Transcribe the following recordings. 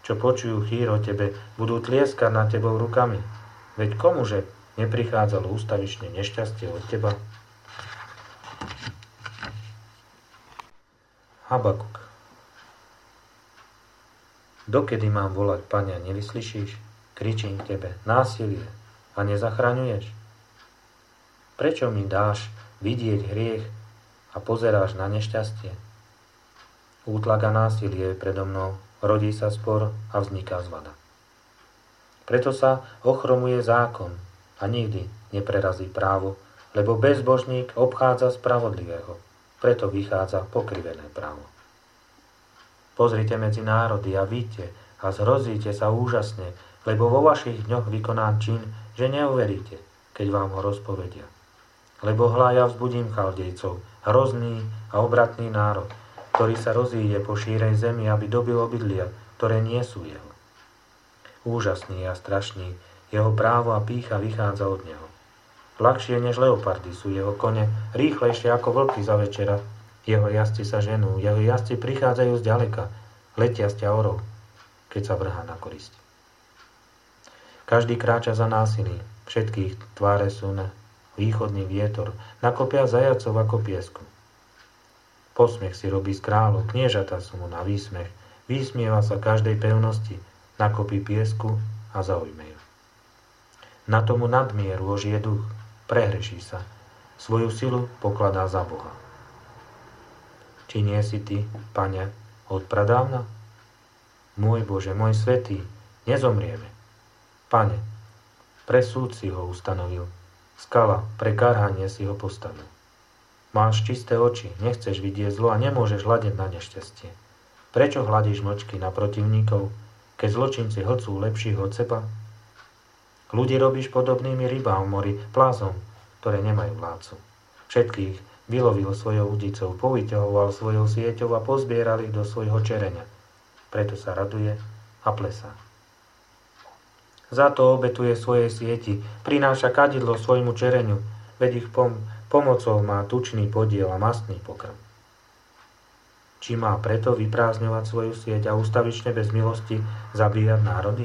čo počujú chýr o tebe, budú tlieskať nad tebou rukami. Veď komuže neprichádzalo ústavične nešťastie od teba? Habakuk. Dokedy mám volať, Pane, a nevyslyšíš? Kričím k tebe, násilie, a nezachraňuješ? Prečo mi dáš vidieť hriech a pozeráš na nešťastie? Útlak a násilie je predo mnou, rodí sa spor a vzniká zvada. Preto sa ochromuje zákon a nikdy neprerazí právo, lebo bezbožník obchádza spravodlivého, preto vychádza pokrivené právo. Pozrite medzi národy a vidíte a zhrozíte sa úžasne, lebo vo vašich dňoch vykonám čin, že neuveríte, keď vám ho rozpovedia. Lebo hľa ja vzbudím Chaldejcov, hrozný a obratný národ, ktorý sa rozíde po šírej zemi, aby dobil obydlia, ktoré nie sú jeho. Úžasný a strašný, jeho právo a pýcha vychádza od neho. Ľahšie než leopardy sú jeho kone, rýchlejšie ako vlky za večera. Jeho jazdci sa ženú, jeho jazdci prichádzajú zďaleka, letia z ťaorov, keď sa vrhá na korisť. Každý kráča za násilím, všetkých tváre sú na východný vietor, nakopia zajacov ako piesku. Posmech si robí z kráľov, kniežatá sú mu na výsmech, vysmieva sa každej pevnosti, nakopí piesku a zaujme ju. Na tomu nadmieru ožije duch, prehreší sa, svoju silu pokladá za Boha. Či nie si ty, Pane, od pradávna? Môj Bože, môj svätý, nezomrieme. Pane, pre súd si ho ustanovil, skala, pre karhanie si ho postavil. Máš čisté oči, nechceš vidieť zlo a nemôžeš hľadiť na nešťastie. Prečo hľadíš mlčky na protivníkov, keď zločinci hlcú lepších od seba? Ľudí robíš podobnými rybám v mori, plázom, ktoré nemajú vládcu. Všetkých vylovil svojou udicou, povyťahoval svojou sieťou a pozbieral ich do svojho čereňa. Preto sa raduje a plesá. Za to obetuje svojej sieti, prináša kadidlo svojmu čereňu, veď ich pomocou má tučný podiel a mastný pokrm. Či má preto vyprázdňovať svoju sieť a ustavične bez milosti zabíjať národy?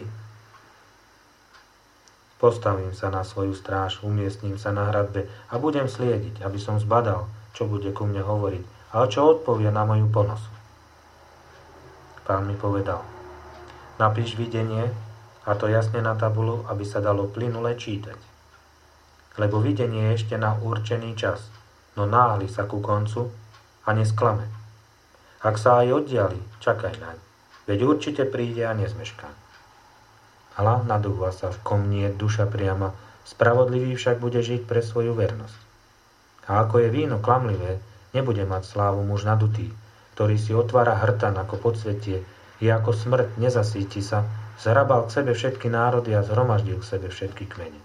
Postavím sa na svoju stráž, umiestním sa na hradbe a budem sliediť, aby som zbadal, čo bude ku mne hovoriť, ale čo odpovie na moju ponosu. Pán mi povedal, napíš videnie, a to jasne na tabulu, aby sa dalo plynule čítať. Lebo videnie je ešte na určený čas, no náhli sa ku koncu a nesklame. Ak sa aj oddiali, čakaj naň, veď určite príde a nezmešká. Hľa nadúva sa, v kom nie je duša priama, spravodlivý však bude žiť pre svoju vernosť. A ako je víno klamlivé, nebude mať slávu muž nadutý, ktorý si otvára hrtan ako podsvetie, je ako smrť, nezasíti sa, zhrabal k sebe všetky národy a zhromaždil k sebe všetky kmene.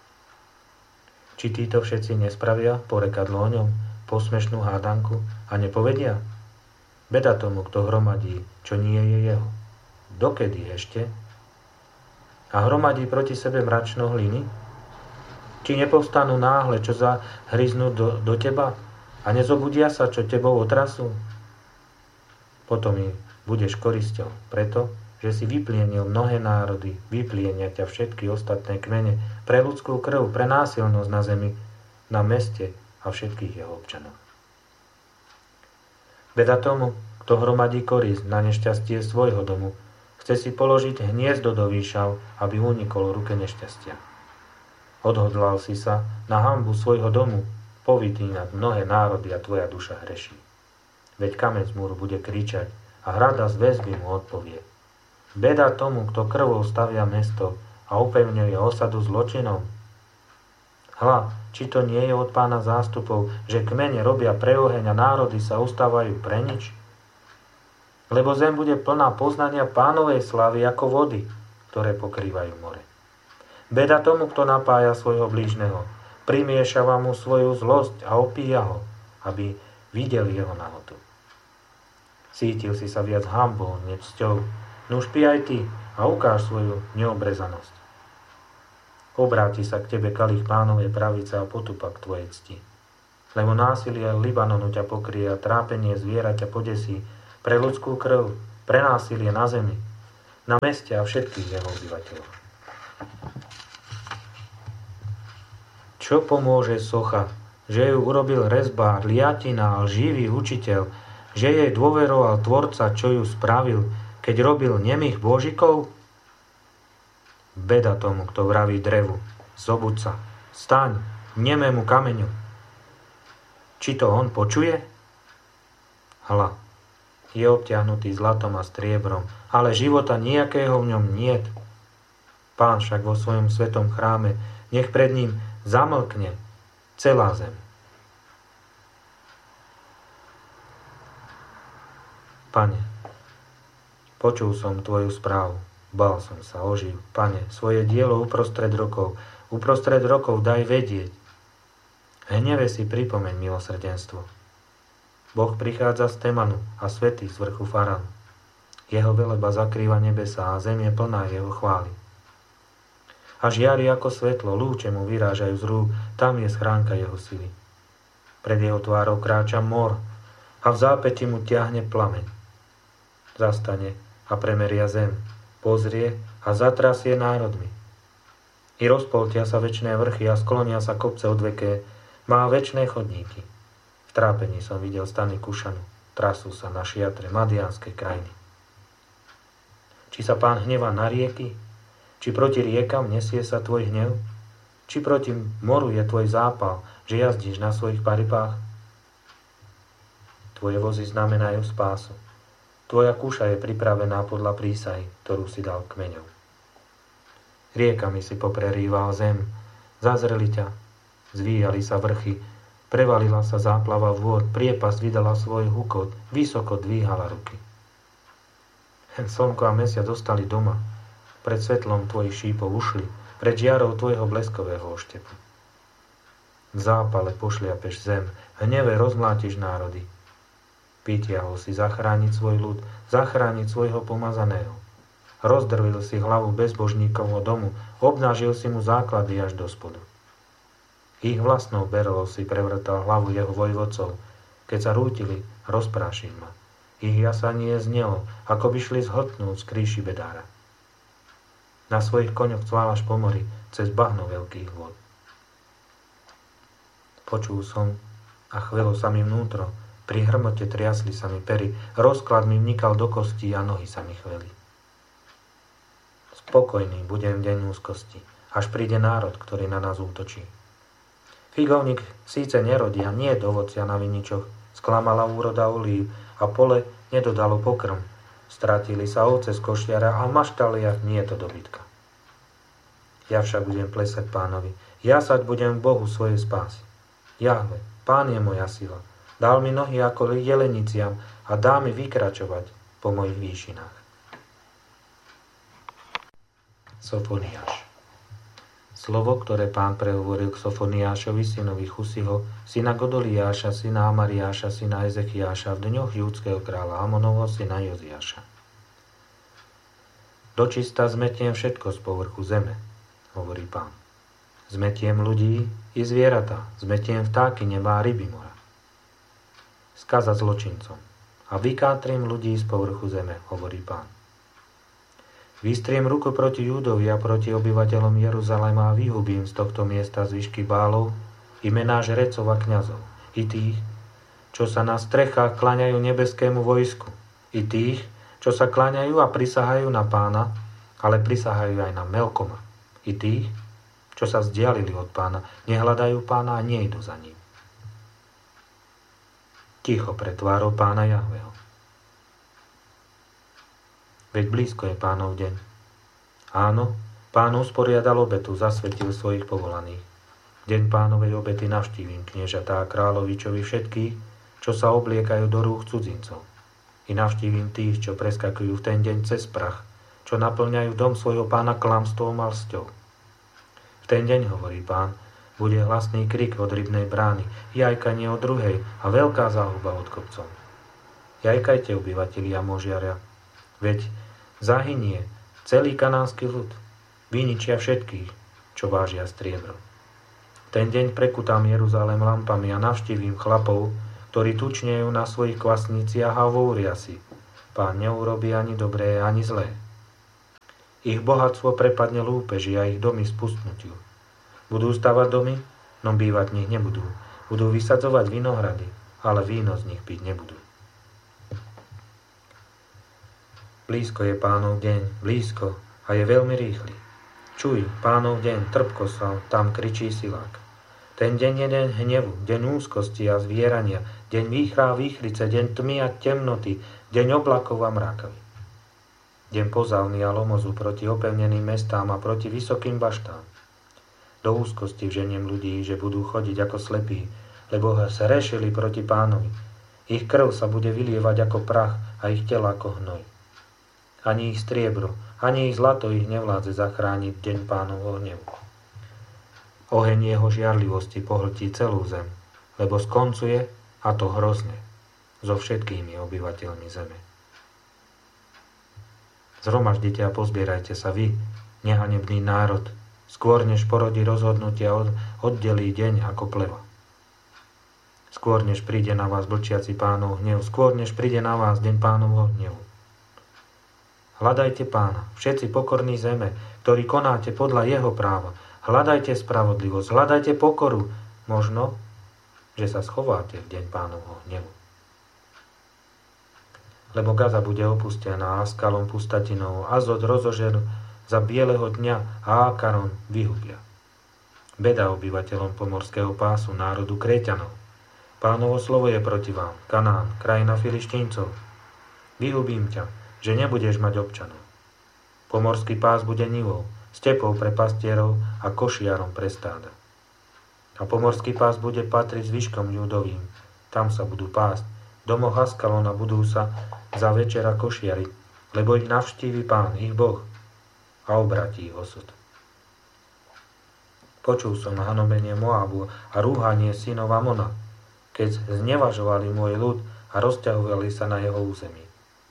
Či títo všetci nespravia porekadlo o ňom, posmešnú hádanku a nepovedia? Beda tomu, kto hromadí, čo nie je jeho. Dokedy ešte? A hromadí proti sebe mračno hliny? Či nepovstanú náhle, čo zahryznú do teba a nezobudia sa, čo tebou otrasú? Potom im budeš korisťou, preto, že si vyplienil mnohé národy, vyplienia ťa všetky ostatné kmene, pre ľudskú krv, pre násilnosť na zemi, na meste a všetkých jeho občanov. Beda tomu, kto hromadí korisť na nešťastie svojho domu, chce si položiť hniezdo do výšav, aby unikol ruke nešťastia. Odhodlal si sa na hanbu svojho domu, povitínať mnohé národy a tvoja duša hreší. Veď kameň z múru bude kričať a hrada z väzby mu odpovie. Beda tomu, kto krvou stavia mesto a upevňuje osadu zločinom. Hľa, či to nie je od Pána zástupov, že kmene robia pre oheň a národy sa ustávajú pre nič? Lebo zem bude plná poznania Pánovej slávy ako vody, ktoré pokrývajú more. Beda tomu, kto napája svojho blížneho, primiešava mu svoju zlosť a opíja ho, aby videl jeho nahotu. Cítil si sa viac hanbou, než cťou, nuž pí aj ty a ukáž svoju neobrezanosť. Obráti sa k tebe kalich Pánovej pravice a potupa k tvojej cti. Lebo násilie Libanonu ťa pokrie a trápenie zviera ťa podesí, pre ľudskú krv, pre násilie na zemi. na meste a všetkých jeho obyvateľov. Čo pomôže socha, že ju urobil rezbár, liatina a živý učiteľ, že jej dôveroval tvorca, čo ju spravil, keď robil nemých božikov? Beda tomu, kto vraví drevu, zobuď sa, staň, nemému kameňu. Či to on počuje? Hľa, je obťahnutý zlatom a striebrom, ale života nejakého v ňom niet. Pán však vo svojom svetom chráme, nech pred ním zamlkne celá zem. Pane, počul som tvoju správu, bál som sa, oživ. Pane, svoje dielo uprostred rokov daj vedieť. Hneve si pripomeň milosrdenstvo. Boh prichádza z Temanu a svätý z vrchu Faran. Jeho veleba zakrýva nebesá a zem je plná jeho chvály. A žiari ako svetlo, lúče mu vyrážajú z rúk, tam je schránka jeho sily. Pred jeho tvárou kráča mor a v zápäti mu ťahne plameň. Zastane a premeria zem, pozrie a zatrasie národmi. I rozpoltia sa večné vrchy a sklonia sa kopce odveké, má večné chodníky. V trápení som videl stany Kušanu, trasú sa na šiatre Madiánskej krajiny. Či sa Pán hnevá na rieky? Či proti riekam nesie sa tvoj hnev? Či proti moru je tvoj zápal, že jazdíš na svojich paripách? Tvoje vozy znamenajú spásu. Tvoja kúša je pripravená podľa prísahy, ktorú si dal kmeňov. Riekami si poprerýval zem, zazreli ťa, zvíjali sa vrchy, prevalila sa záplava vôd, priepasť vydala svoj hukot, vysoko dvíhala ruky. Slnko a mesiac zostali doma, pred svetlom tvojich šípov ušli, pred žiarou tvojho bleskového oštepu. V zápale pošliapeš zem, hneve rozmlátiš národy. Vytiahol si zachrániť svoj ľud, zachrániť svojho pomazaného. Rozdrvil si hlavu bezbožníkovho domu, obnážil si mu základy až do spodu. Ich vlastnou berlou si prevrtal hlavu jeho vojvodcov, keď sa rútili, rozprášil ma. Ich jasanie znelo, ako by šli zhltnúť z kríši bedára. Na svojich koňoch cválaš po mori, cez bahno veľkých vôd. Počul som a chvelo sa mi vnútro, pri hrmote triasli sa mi pery, rozklad mi vnikal do kostí a nohy sa mi chveli. Spokojný budem v deň úzkosti, až príde národ, ktorý na nás útočí. Figovník síce nerodí a nie je ovocia na viničoch, sklamala úroda olív a pole nedodalo pokrm. Stratili sa ovce z košiara a v maštaliach nie je to dobytka. Ja však budem plesať Pánovi, jasať budem Bohu svojej spásy. Jahve, Pán je moja sila, dal mi nohy ako jeleniciam a dá mi vykračovať po mojich výšinách. Sofoniáš. Slovo, ktoré Pán prehovoril k Sofoniášovi, synovi Chusiho, syna Godoliáša, syna Amariáša, syna Ezechiáša, v dňoch júdskeho kráľa Amonovho, syna Joziáša. Dočista zmetiem všetko z povrchu zeme, hovorí Pán. Zmetiem ľudí i zvieratá, zmetiem vtáky neba a ryby mora. Skaza zločincom a vykátriem ľudí z povrchu zeme, hovorí Pán. Vystriem ruku proti Júdovi a proti obyvateľom Jeruzalema a vyhubím z tohto miesta zvyšky bálov i mená žrecov a kňazov, i tých, čo sa na strechách kláňajú nebeskému vojsku, i tých, čo sa kláňajú a prisahajú na Pána, ale prisahajú aj na Melkoma, i tých, čo sa vzdialili od Pána, nehľadajú Pána a nejdu za ním. Ticho pred tvárou Pána Jahveho. Veď blízko je Pánov deň. Áno, Pán usporiadal obetu, zasvetil svojich povolaných. Deň Pánovej obety navštívim kniežatá a kráľovičovi všetkých, čo sa obliekajú do rúch cudzincov. I navštívim tých, čo preskakujú v ten deň cez prach, čo naplňajú dom svojho Pána klamstvom a lsťou. V ten deň, hovorí Pán, bude hlasný krik od rybnej brány, jajkanie od druhej a veľká záhuba od kopcov. Jajkajte, obyvatelia Možiara, veď zahynie celý kanánsky ľud, vyničia všetkých, čo vážia striebro. Ten deň prekutám Jeruzalém lampami a navštívim chlapov, ktorí tučnejú na svojich kvasniciach a hovoria si, Pán neurobí ani dobré, ani zlé. Ich bohatstvo prepadne lúpeži a ich domy spustnutiu. Budú stavať domy, no bývať v nich nebudú. Budú vysadzovať vinohrady, ale víno z nich piť nebudú. Blízko je Pánov deň, blízko a je veľmi rýchly. Čuj, Pánov deň, trpko sa, tam kričí silák. Ten deň je deň hnevu, deň úzkosti a zvierania, deň výchra a výchrice, deň tmy a temnoty, deň oblakov a mrákavy. Deň pozávny a lomozu proti opevneným mestám a proti vysokým baštám. Do úzkosti vženiem ľudí, že budú chodiť ako slepí, lebo sa rešili proti Pánovi. Ich krv sa bude vylievať ako prach a ich tela ako hnoj. Ani ich striebro, ani ich zlato ich nevládze zachrániť deň Pánovho hnevu. Oheň jeho žiarlivosti pohltí celú zem, lebo skoncuje, a to hrozne, so všetkými obyvateľmi zeme. Zhromaždite a pozbierajte sa vy, nehanebný národ, skôr než porodí rozhodnutie a oddelí deň ako pleva. Skôr než príde na vás blčiaci Pánov hnev, skôr než príde na vás deň Pánovho hnevu. Hľadajte Pána, všetci pokorní zeme, ktorí konáte podľa jeho práva. Hľadajte spravodlivosť, hľadajte pokoru. Možno, že sa schováte v deň Pánovho hnevu. Lebo Gaza bude opustená Askalom pustatinou, Azod rozožer za bieleho dňa a Akaron vyhubia. Beda obyvateľom pomorského pásu, národu Kréťanov. Pánovo slovo je proti vám, Kanán, krajina Filištíncov. Vyhubím ťa, že nebudeš mať občanov. Pomorský pás bude nivou, stepou pre pastierov a košiarom pre stáda. A pomorský pás bude patriť zvyškom ľudovým. Tam sa budú pásť. Domoch Askalona budú sa za večera košiari, lebo ich navštívi Pán, ich Boh, a obratí ich osud. Počul som hanobenie Moabu a rúhanie synov Amona, keď znevažovali môj ľud a rozťahovali sa na jeho území.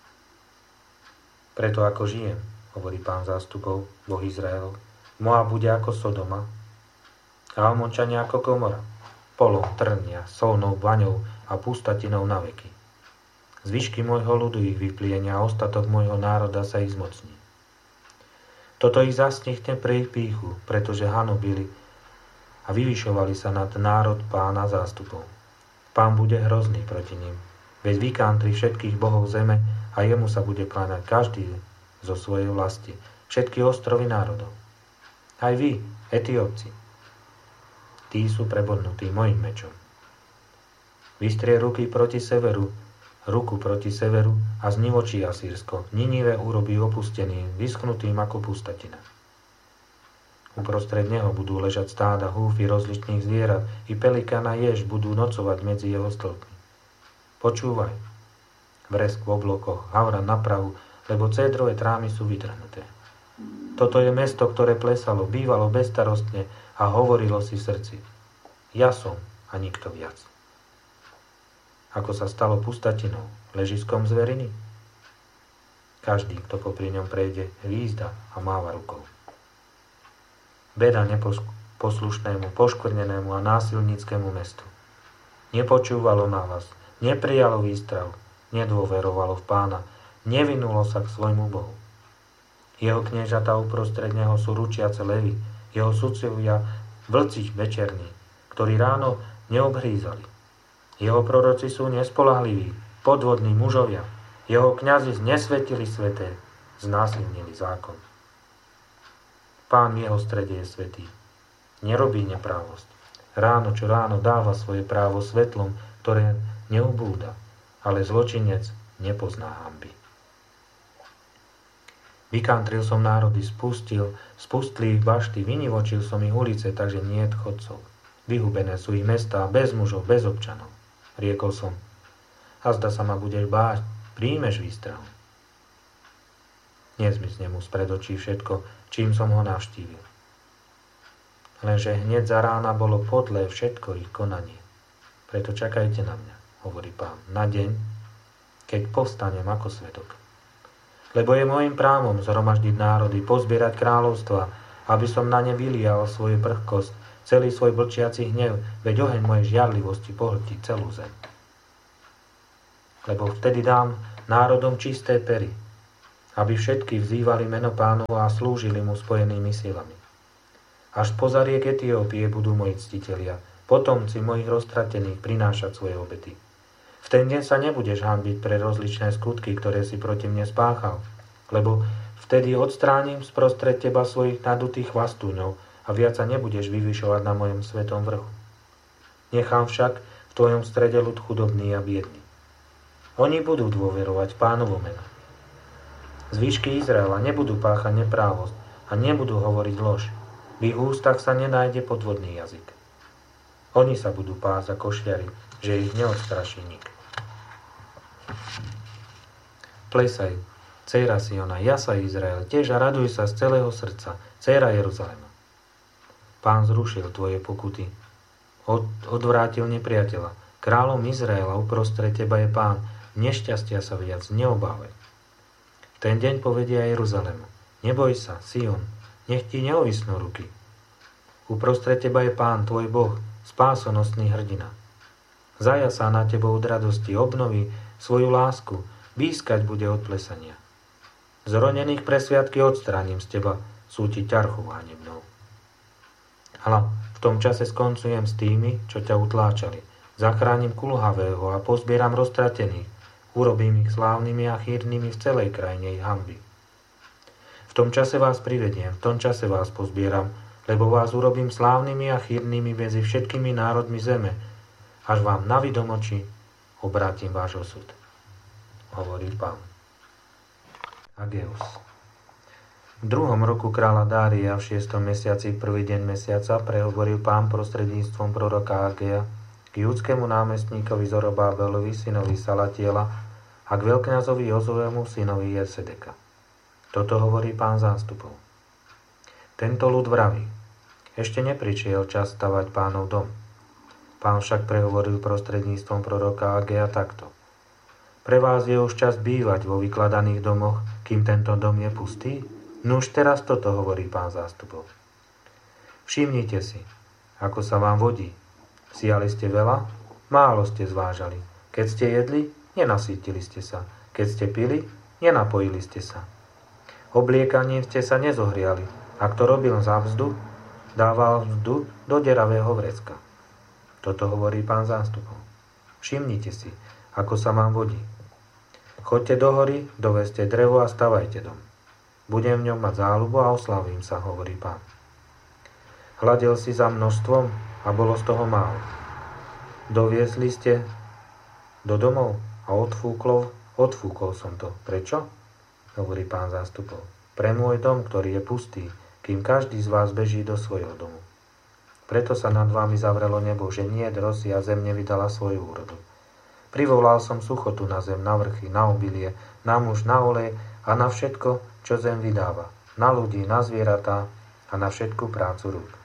Preto ako žijem, hovorí Pán zástupov, Boh Izraelov, Moab bude ako Sodoma a Amončania ako Gomora, polom trnia, solnou baňou a pustatinou na veky. Zvyšky môjho ľudu ich vyplienia a ostatok môjho národa sa ich zmocní. Toto ich zasnechne pre ich pýchu, pretože hanobili a vyvyšovali sa nad národ Pána zástupov. Pán bude hrozný proti nim, veď vykantri všetkých bohov zeme a jemu sa bude kláňať každý zo svojej vlasti, všetky ostrovy národov. Aj vy, Etiópci, tí sú prebodnutí mojim mečom. Vystrie ruku proti severu a znivočí Asýrsko. Ninive urobí opusteným, vyschnutým ako pustatina. Uprostred neho budú ležať stáda húfy rozličných zvierat, i pelikán a jež budú nocovať medzi jeho stĺpmi. Počúvaj, vresk v oblokoch, havran na prahu, lebo cédrové trámy sú vytrhnuté. Toto je mesto, ktoré plesalo, bývalo bezstarostne a hovorilo si v srdci: ja som a nikto viac. Ako sa stalo pustatinou, ležiskom zveriny? Každý, kto popri ňom prejde, hvízda a máva rukou. Beda neposlušnému, poškvrnenému a násilníckému mestu. Nepočúvalo na vás, neprijalo výstrahu, nedôverovalo v Pána, nevinulo sa k svojmu Bohu. Jeho kniežatá uprostred neho sú ručiace levy, jeho sudcovia vlci večerní, ktorí ráno neobhrízali. Jeho proroci sú nespoľahliví, podvodní mužovia. Jeho kňazi znesvetili sveté, znásilnili zákon. Pán v jeho strede je svätý. Nerobí neprávosť. Ráno čo ráno dáva svoje právo svetlom, ktoré neubúda, ale zločinec nepozná hanby. Vykantril som národy, spustli ich bašty, vynivočil som ich ulice, takže niet chodcov. Vyhubené sú ich mestá, bez mužov, bez občanov. Riekol som: azda sa ma budeš báť, príjmeš výstrahu. Nezmizne mu spred očí všetko, čím som ho navštívil. Lenže hneď za rána bolo podlé všetko ich konanie. Preto čakajte na mňa, hovorí Pán, na deň, keď povstanem ako svedok. Lebo je môjim právom zhromaždiť národy, pozbierať kráľovstva, aby som na ne vylial svoju prchkosť, celý svoj blčiaci hnev, veď oheň mojej žiarlivosti pohltí celú zem. Lebo vtedy dám národom čisté pery aby všetky vzývali meno Pánovo a slúžili mu spojenými silami. Až spoza riek Etiópie budú moji ctitelia, potomci mojich roztratených prinášať svoje obety. V ten deň sa nebudeš hanbiť pre rozličné skutky, ktoré si proti mne spáchal, lebo vtedy odstránim sprostred teba svojich nadutých chvastúňov a viac sa nebudeš vyvyšovať na mojom svetom vrchu. Nechám však v tvojom strede ľud chudobný a biedný. Oni budú dôverovať Pánovu meno. Zvyšky Izraela nebudú páchať neprávosť a nebudú hovoriť lož. V ich ústach sa nenájde podvodný jazyk. Oni sa budú pásť ako košľari, že ich neodstraší nik. Plesaj, dcéra Siona, jasaj Izrael, tiež a raduj sa z celého srdca, dcéra Jeruzalema. Pán zrušil tvoje pokuty, odvrátil nepriateľa. Kráľom Izraela uprostred teba je Pán, nešťastia sa viac, neobávaj. V ten deň povedia Jeruzalému, neboj sa, Sion, nech ti neovisnú ruky. Uprostred teba je Pán, tvoj Boh, spásonosný hrdina. Zajasá na tebou od radosti, obnoví svoju lásku, bískať bude od plesania. Zronených pre sviatky odstránim z teba, sú ti ťarchou hanebnou. Hľa, v tom čase skoncujem s tými, čo ťa utláčali. Zachránim kulhavého a pozbieram roztratených. Urobím ich slávnymi a chýrnymi v celej krajine ich hanby. V tom čase vás privediem, v tom čase vás pozbieram, lebo vás urobím slávnymi a chýrnymi medzi všetkými národmi zeme, až vám na vidom oči obrátim váš osud. Hovorí Pán. Ageus. V 2. roku kráľa Dária v 6. mesiaci prvý deň mesiaca prehovoril Pán prostredníctvom proroka Agea k júdskému námestníkovi Zorobábelovi, synovi Salatiela, a k veľkňazovi Jozuému, synovi Jesedeka. Toto hovorí Pán zástupov. Tento ľud vraví, ešte neprišiel čas stavať Pánov dom. Pán však prehovoril prostredníctvom proroka Agea takto. Pre vás je už čas bývať vo vykladaných domoch, kým tento dom je pustý? No už teraz toto hovorí Pán zástupov. Všimnite si, ako sa vám vodí. Siali ste veľa, málo ste zvážali. Keď ste jedli, nenasýtili ste sa. Keď ste pili, nenapojili ste sa. Obliekaním ste sa nezohriali. A kto robil za vzdu, dával vzdu do deravého vrecka. Toto hovorí Pán zástupov. Všimnite si, ako sa vám vodí. Choďte do hory, dovezte drevo a stavajte dom. Budem v ňom mať záľubu a oslavím sa, hovorí Pán. Hľadel si za množstvom a bolo z toho málo. Doviezli ste do domov a odfúkol som to. Prečo? Hovorí Pán zástupov. Pre môj dom, ktorý je pustý, kým každý z vás beží do svojho domu. Preto sa nad vami zavrelo nebo, že niet rosy a zem nevydala svoju úrodu. Privolal som suchotu na zem, na vrchy, na obilie, na muž, na olej a na všetko, čo zem vydáva. Na ľudí, na zvieratá a na všetku prácu rúk.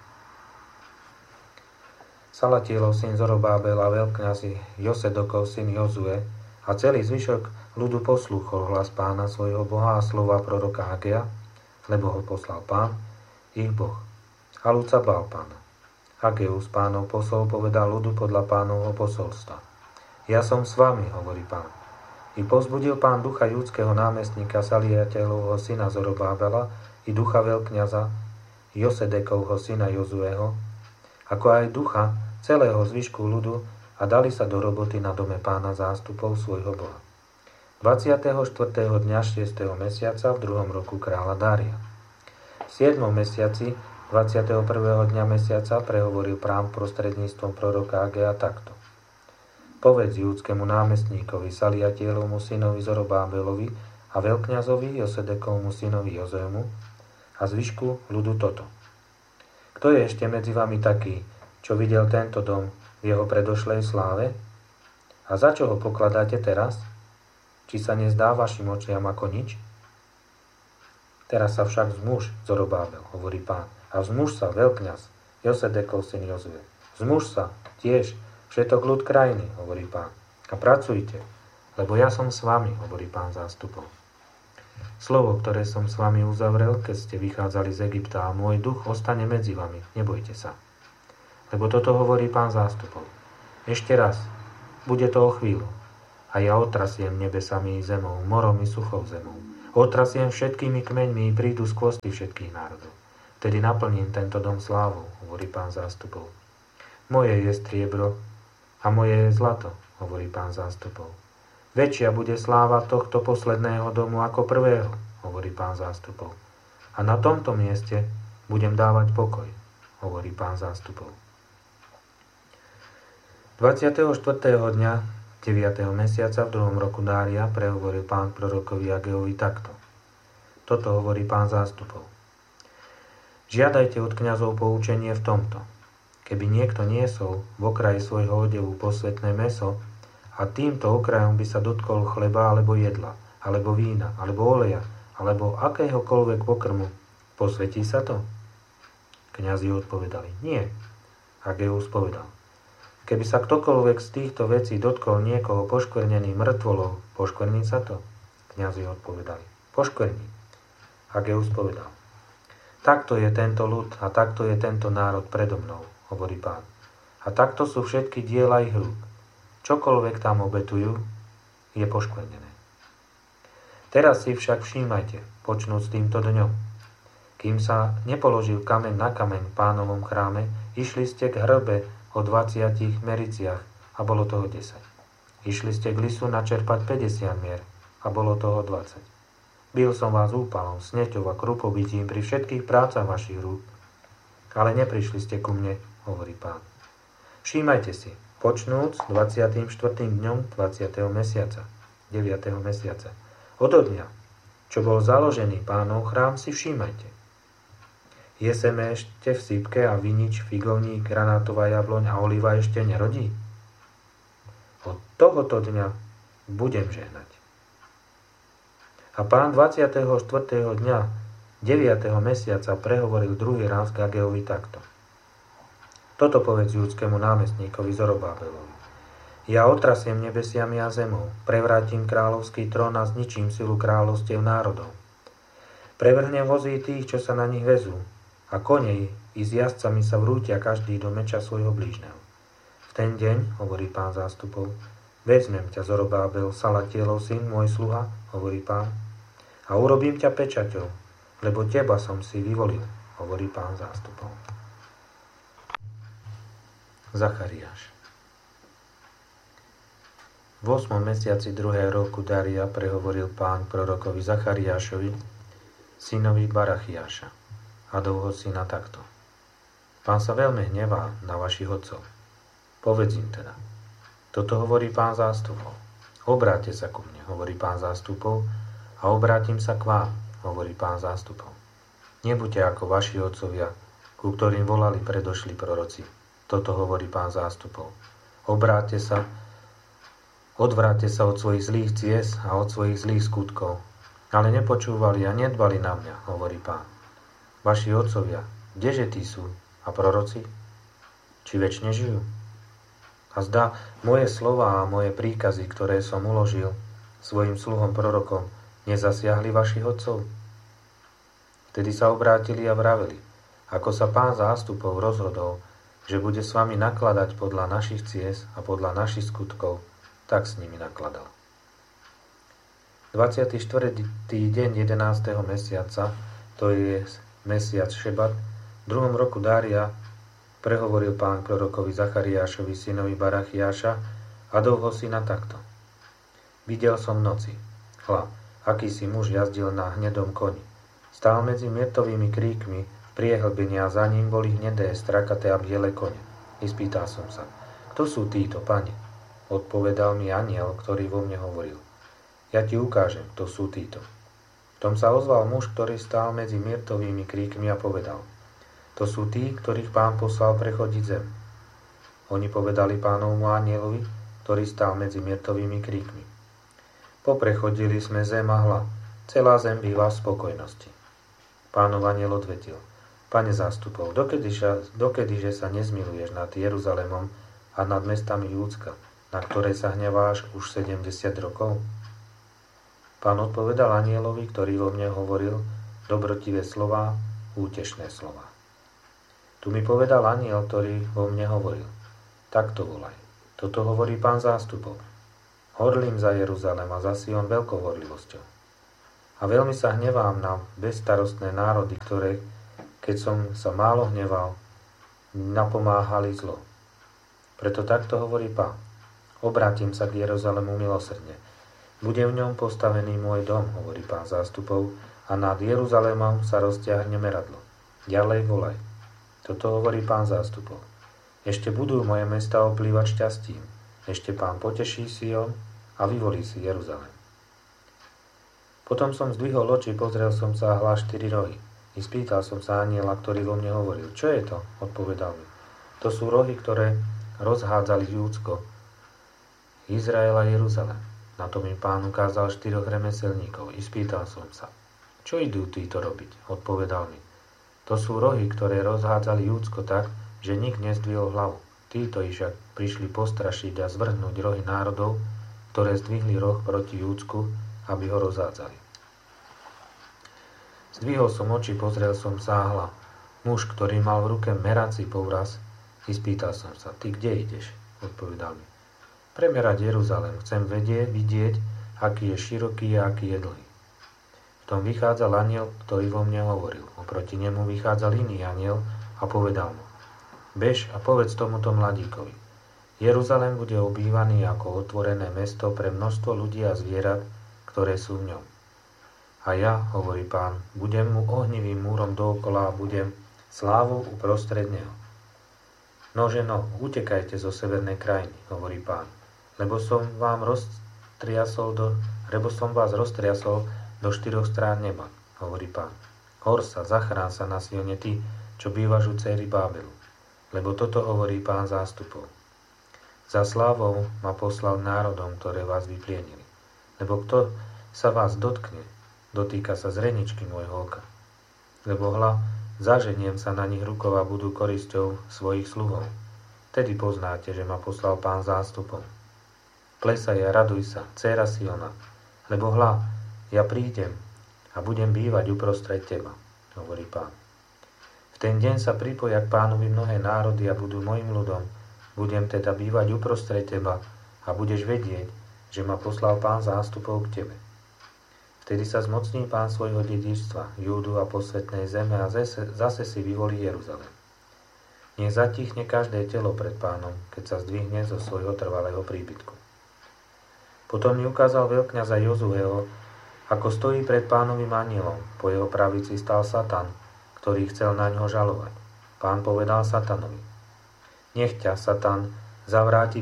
Salatielov syn Zorobábel a veľkňaz Josedokov syn Jozue a celý zvyšok ľudu poslúchol hlas Pána svojho Boha a slova proroka Agea, lebo ho poslal Pán, ich Boh. A ľud sa bál Pána. Ageus, Pánov posol, povedal ľudu podľa Pánovho posolstva. Ja som s vami, hovorí Pán. I pozbudil Pán ducha júdskeho námestníka Saliatielovho syna Zorobábela i ducha veľkňaza Josedekovho syna Jozueho, ako aj ducha celého zvyšku ľudu a dali sa do roboty na dome Pána zástupov svojho Boha. 24. dňa 6. mesiaca v 2. roku kráľa Dária. V 7. mesiaci 21. dňa mesiaca prehovoril Pán prostredníctvom proroka Agea takto. Povedz júdskému námestníkovi Saliatielovmu synovi Zorobábelovi a veľkňazovi Josedekovmu synovi Jozému a zvyšku ľudu toto. Kto je ešte medzi vami taký, čo videl tento dom v jeho predošlej sláve? A za čo ho pokladáte teraz? Či sa nezdá vašim očiam ako nič? Teraz sa však vzmuž, Zorobábel, hovorí Pán, a vzmuž sa, veľkňaz, Josedekov syn Jozue. Vzmuž sa, tiež, všetok ľud krajiny, hovorí Pán, a pracujte, lebo ja som s vami, hovorí Pán zástupov. Slovo, ktoré som s vami uzavrel, keď ste vychádzali z Egypta, a môj duch ostane medzi vami, nebojte sa. Lebo toto hovorí Pán zástupov. Ešte raz, bude to o chvíľu. A ja otrasiem nebesami i zemou, morom i suchou zemou. Otrasiem všetkými kmeňmi i prídu z kôsty všetkých národov. Vtedy naplním tento dom slávou, hovorí Pán zástupov. Moje je striebro a moje je zlato, hovorí Pán zástupov. Väčšia bude sláva tohto posledného domu ako prvého, hovorí Pán zástupov. A na tomto mieste budem dávať pokoj, hovorí Pán zástupov. 24. dňa 9. mesiaca v 2. roku Dária prehovoril Pán prorokovi Ageovi takto. Toto hovorí Pán zástupov. Žiadajte od kňazov poučenie v tomto. Keby niekto niesol v okraji svojho odevu posvätné mäso a týmto okrajom by sa dotkol chleba alebo jedla, alebo vína, alebo oleja, alebo akéhokoľvek pokrmu, posvetí sa to? Kňazi odpovedali, nie. Ageus povedal, keby sa ktokoľvek z týchto vecí dotkol niekoho poškvrnený mŕtvolou, poškvrní sa to? Kňazi odpovedali, poškvrní. Ageus povedal, takto je tento ľud a takto je tento národ predo mnou, hovorí Pán. A takto sú všetky diela ich rúk. Čokoľvek tam obetujú, je poškvrnené. Teraz si však všímajte, počnúť s týmto dňom. Kým sa nepoložil kameň na kameň v Pánovom chráme, išli ste k hrbe o 20 mericiach a bolo toho 10. Išli ste k lisu načerpať 50 mier a bolo toho 20. Bil som vás úpalom, sneťou a krupobytím pri všetkých prácach vašich rúk, ale neprišli ste ku mne, hovorí Pán. Všímajte si, počnúc 24. dňom 20. mesiaca, 9. mesiaca. Odo dňa, čo bol založený Pánov chrám, si všímajte. Je seme ešte v sypke a vinič, figovník, granátová jabloň a oliva ešte nerodí? Od tohoto dňa budem žehnať. A Pán 24. dňa 9. mesiaca prehovoril druhý raz k Ageovi takto. Toto povedz júdskému námestníkovi Zorobábelovi. Ja otrasiem nebesiami a zemou, prevrátim kráľovský trón a zničím silu kráľovstiev národov. Prevrhnem vozy tých, čo sa na nich vezú, a konej i s jazdcami sa vrútia každý do meča svojho blížneho. V ten deň, hovorí Pán zástupov, vezmem ťa, Zorobábel, Salatielov syn, môj sluha, hovorí Pán, a urobím ťa pečaťou, lebo teba som si vyvolil, hovorí Pán zástupov. Zachariáš. V 8. mesiaci 2. roku Daria prehovoril Pán prorokovi Zachariášovi, synovi Barachiáša, Adovho syna takto. Pán sa veľmi hnevá na vašich otcov. Povedz im teda. Toto hovorí Pán zástupov. Obráťte sa ku mne, hovorí Pán zástupov, a obrátim sa k vám, hovorí Pán zástupov. Nebuďte ako vaši otcovia, ku ktorým volali predošli proroci. Toto hovorí Pán zástupov. Odvráťte sa od svojich zlých ciest a od svojich zlých skutkov. Ale nepočúvali a nedbali na mňa, hovorí Pán. Vaši otcovia, kdeže tí sú? A proroci? Či večne žijú? A zdá, moje slová a moje príkazy, ktoré som uložil svojim sluhom prorokom, nezasiahli vašich otcov? Vtedy sa obrátili a vraveli, ako sa Pán zástupov rozhodol, že bude s vami nakladať podľa našich ciest a podľa našich skutkov, tak s nimi nakladal. 24. deň 11. mesiaca, to je mesiac Šebat, v 2. roku Dária, prehovoril Pán prorokovi Zachariášovi, synovi Barachiáša, Adovho syna takto. Videl som v noci, hľa, akýsi muž jazdil na hnedom koni. Stál medzi myrtovými kríkmi, priehlbenie a za ním boli hnedé, strakaté a biele kone. Ispýtal som sa, kto sú títo, Pane? Odpovedal mi anjel, ktorý vo mne hovoril. Ja ti ukážem, kto sú títo. V tom sa ozval muž, ktorý stál medzi myrtovými kríkmi a povedal, to sú tí, ktorých Pán poslal prechodiť zem. Oni povedali Pánovmu anjelovi, ktorý stál medzi myrtovými kríkmi. Poprechodili sme zem a hľa, celá zem býva v spokojnosti. Pánov anjel odvetil, Pane zástupov, dokedyže sa nezmiluješ nad Jeruzalémom a nad mestami Júdska, na ktoré sa hneváš už 70 rokov? Pán odpovedal anjelovi, ktorý vo mne hovoril, dobrotivé slová, útešné slová. Tu mi povedal anjel, ktorý vo mne hovoril, takto volaj. Toto hovorí Pán zástupov. Horlím za Jeruzalém a za Sion veľkou horlivosťou. A veľmi sa hnevám na bezstarostné národy, ktoré, keď som sa málo hneval, napomáhali zlo. Preto takto hovorí Pán. Obrátim sa k Jeruzalému milosrdne. Bude v ňom postavený môj dom, hovorí Pán zástupov, a nad Jeruzalémom sa roztiahne meradlo. Ďalej volaj. Toto hovorí Pán zástupov. Ešte budú moje mesta oplývať šťastím. Ešte Pán poteší Sion a vyvolí si Jeruzalém. Potom som zdvihol oči, pozrel som sa a hľa 4 rohy. I spýtal som sa anjela, ktorý vo mne hovoril. Čo je to? Odpovedal mi. To sú rohy, ktoré rozhádzali Júdsko, Izrael a Jeruzalém. Na to mi Pán ukázal 4 remeselníkov. I spýtal som sa. Čo idú títo robiť? Odpovedal mi. To sú rohy, ktoré rozhádzali Júdsko tak, že nik nezdvihol hlavu. Títo však prišli postrašiť a zvrhnúť rohy národov, ktoré zdvihli roh proti Júdsku, aby ho rozhádzali. Zdvihol som oči, pozrel som sa a hľa. Muž, ktorý mal v ruke merací poukaz, i spýtal som sa, ty kde ideš? Odpovedal mi. Premerať Jeruzalém, chcem vidieť, aký je široký a aký je dlhý. V tom vychádzal anjel, ktorý vo mne hovoril. Oproti nemu vychádzal iný anjel a povedal mu. Bež a povedz tomuto mladíkovi. Jeruzalém bude obývaný ako otvorené mesto pre množstvo ľudí a zvierat, ktoré sú v ňom. A ja, hovorí Pán, budem mu ohnivým múrom dookola a budem slávou uprostred neho. Nože no, utekajte zo severnej krajiny, hovorí Pán, lebo som vás roztriasol do 4 strán neba, hovorí Pán. Hor sa, zachrán sa na Sione ty, čo bývaš u céry Bábelu, lebo toto hovorí Pán zástupov. Za slávou ma poslal národom, ktoré vás vyplienili. Lebo kto sa vás dotkne, dotýka sa zreničky môjho oka. Lebo hľa, zaženiem sa na nich rukou a budú korisťou svojich sluhov. Tedy poznáte, že ma poslal Pán zástupom. Klesaj a raduj sa, dcéra Siona, lebo hľa, ja prídem a budem bývať uprostred teba, hovorí Pán. V ten deň sa pripoja k Pánovi mnohé národy a budú mojim ľudom. Budem teda bývať uprostred teba a budeš vedieť, že ma poslal Pán zástupov k tebe. Vtedy sa zmocní Pán svojho dedičstva, Júdu a posvetnej zeme a zase si vyvolí Jeruzalém. Nech zatichne každé telo pred Pánom, keď sa zdvihne zo svojho trvalého príbytku. Potom mi ukázal veľkňaza Jozueho, ako stojí pred Pánovým anjelom. Po jeho pravici stal Satan, ktorý chcel na ňo žalovať. Pán povedal Satanovi. Nech ťa, Satan, zavráti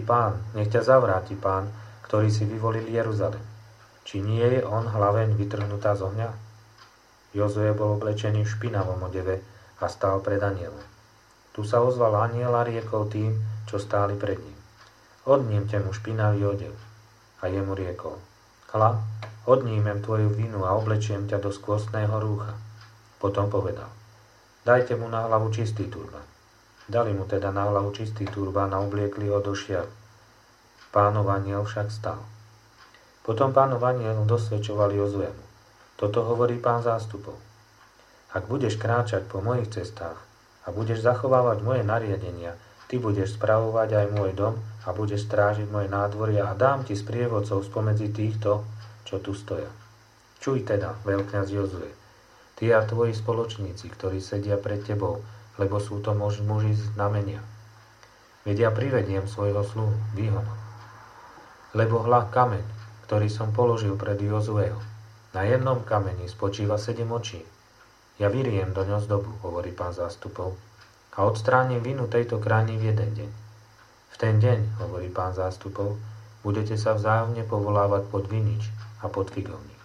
Pán, ktorý si vyvolil Jeruzalém. Či nie je on hlaveň vytrhnutá z ohňa? Jozue bol oblečený v špinavom odeve a stál pred anielom. Tu sa ozval aniel a riekol tým, čo stáli pred ním. Odnímte mu špinavý odev. A jemu riekol. Hľa, odnímem tvoju vinu a oblečiem ťa do skvostného rúcha. Potom povedal. Dajte mu na hlavu čistý turban. Dali mu teda na hlavu čistý turban a obliekli ho do šiat. Pánov anjel však stal. Potom Pánov anjel dosvedčoval Jozuemu. Toto hovorí Pán zástupov. Ak budeš kráčať po mojich cestách a budeš zachovávať moje nariadenia, ty budeš spravovať aj môj dom a budeš strážiť moje nádvoria a dám ti sprievodcov spomedzi týchto, čo tu stoja. Čuj teda, veľkňaz Jozue, ty a tvoji spoločníci, ktorí sedia pred tebou, lebo sú to muži znamenia. Veď ja privediem svojho sluhu, výhonom. Lebo hľa kameň, ktorý som položil pred Jozueho. Na jednom kameni spočíva 7 očí. Ja vyriem do ňo zdobu, hovorí Pán zástupov, a odstránim vinu tejto krajiny v jeden deň. V ten deň, hovorí Pán zástupov, budete sa vzájomne povolávať pod vinič a pod figovník.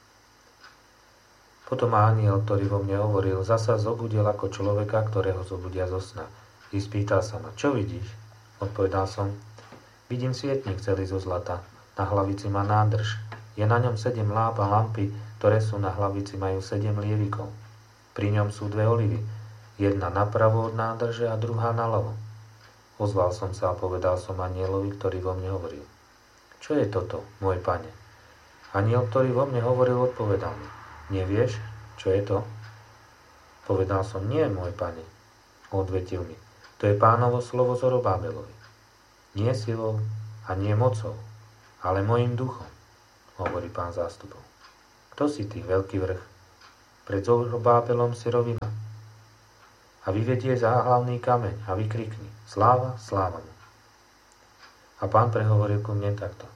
Potom anjel, ktorý vo mne hovoril, zasa zobudil ako človeka, ktorého zobudia zo sna. I spýtal sa ma, čo vidíš? Odpovedal som, vidím svietnik celý zo zlata. Na hlavici má nádrž. Je na ňom 7 láp a lampy, ktoré sú na hlavici, majú 7 lievikov. Pri ňom sú 2 olivy. Jedna napravo od nádrže a druhá naľavo. Ozval som sa a povedal som anjelovi, ktorý vo mne hovoril. Čo je toto, môj pane? Anjel, ktorý vo mne hovoril, odpovedal mi. Nevieš, čo je to? Povedal som, nie, môj pane. Odvetil mi. To je Pánovo slovo Zorobábelovi. Nie silou a nie mocou, ale mojím duchom, hovorí Pán zástupov. Kto si ty, veľký vrch? Pred Zorobábelom si rovina. A vyvedie záhlavný kameň a vykrikni: Sláva, sláva mu. A Pán prehovoril ku mne takto.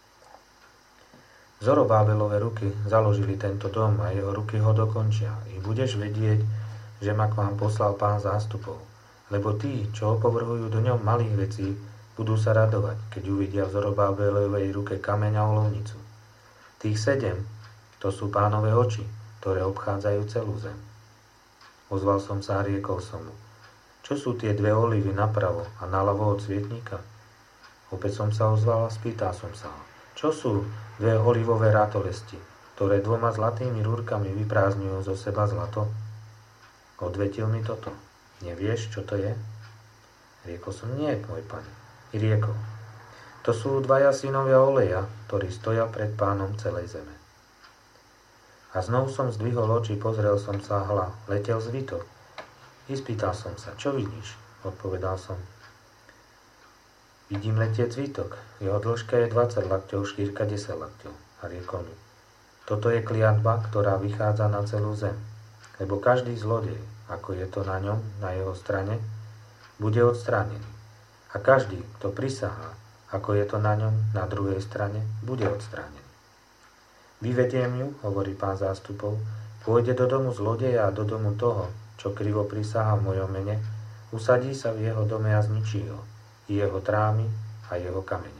Zorobábelové ruky založili tento dom a jeho ruky ho dokončia. I budeš vedieť, že ma k vám poslal Pán zástupov. Lebo tí, čo opovrhujú do ňom malých vecí, budú sa radovať, keď uvidia v Zorobábelovej ruke kameň a olovnicu. Tých 7, to sú Pánove oči, ktoré obchádzajú celú zem. Ozval som sa a riekol som mu: Čo sú tie 2 olivy napravo a naľavo od svietníka? Opäť som sa ozval a spýtal som sa ho: Čo sú 2 olivové ratolesti, ktoré 2 zlatými rúrkami vyprázdňujú zo seba zlato? Odvetil mi toto: Nevieš, čo to je? Riekol som: Nie, môj pane. I riekol: To sú 2 synovia oleja, ktorí stoja pred Pánom celej zeme. A znovu som zdvihol oči, pozrel som sa, hľa, letel zvitok. I spýtal som sa: Čo vidíš? Odpovedal som: Vidím letieť zvitok. Jeho dĺžka je 20 lakťov, šírka 10 lakťov. A riekol mi: Toto je kliatba, ktorá vychádza na celú zem. Lebo každý zlodej, ako je to na ňom, na jeho strane, bude odstránený. A každý, kto prisahá, ako je to na ňom, na druhej strane, bude odstránený. Vyvediem ju, hovorí Pán zástupov, pôjde do domu zlodeja a do domu toho, čo krivo prisahá v mojom mene, usadí sa v jeho dome a zničí ho, i jeho trámy a jeho kamene.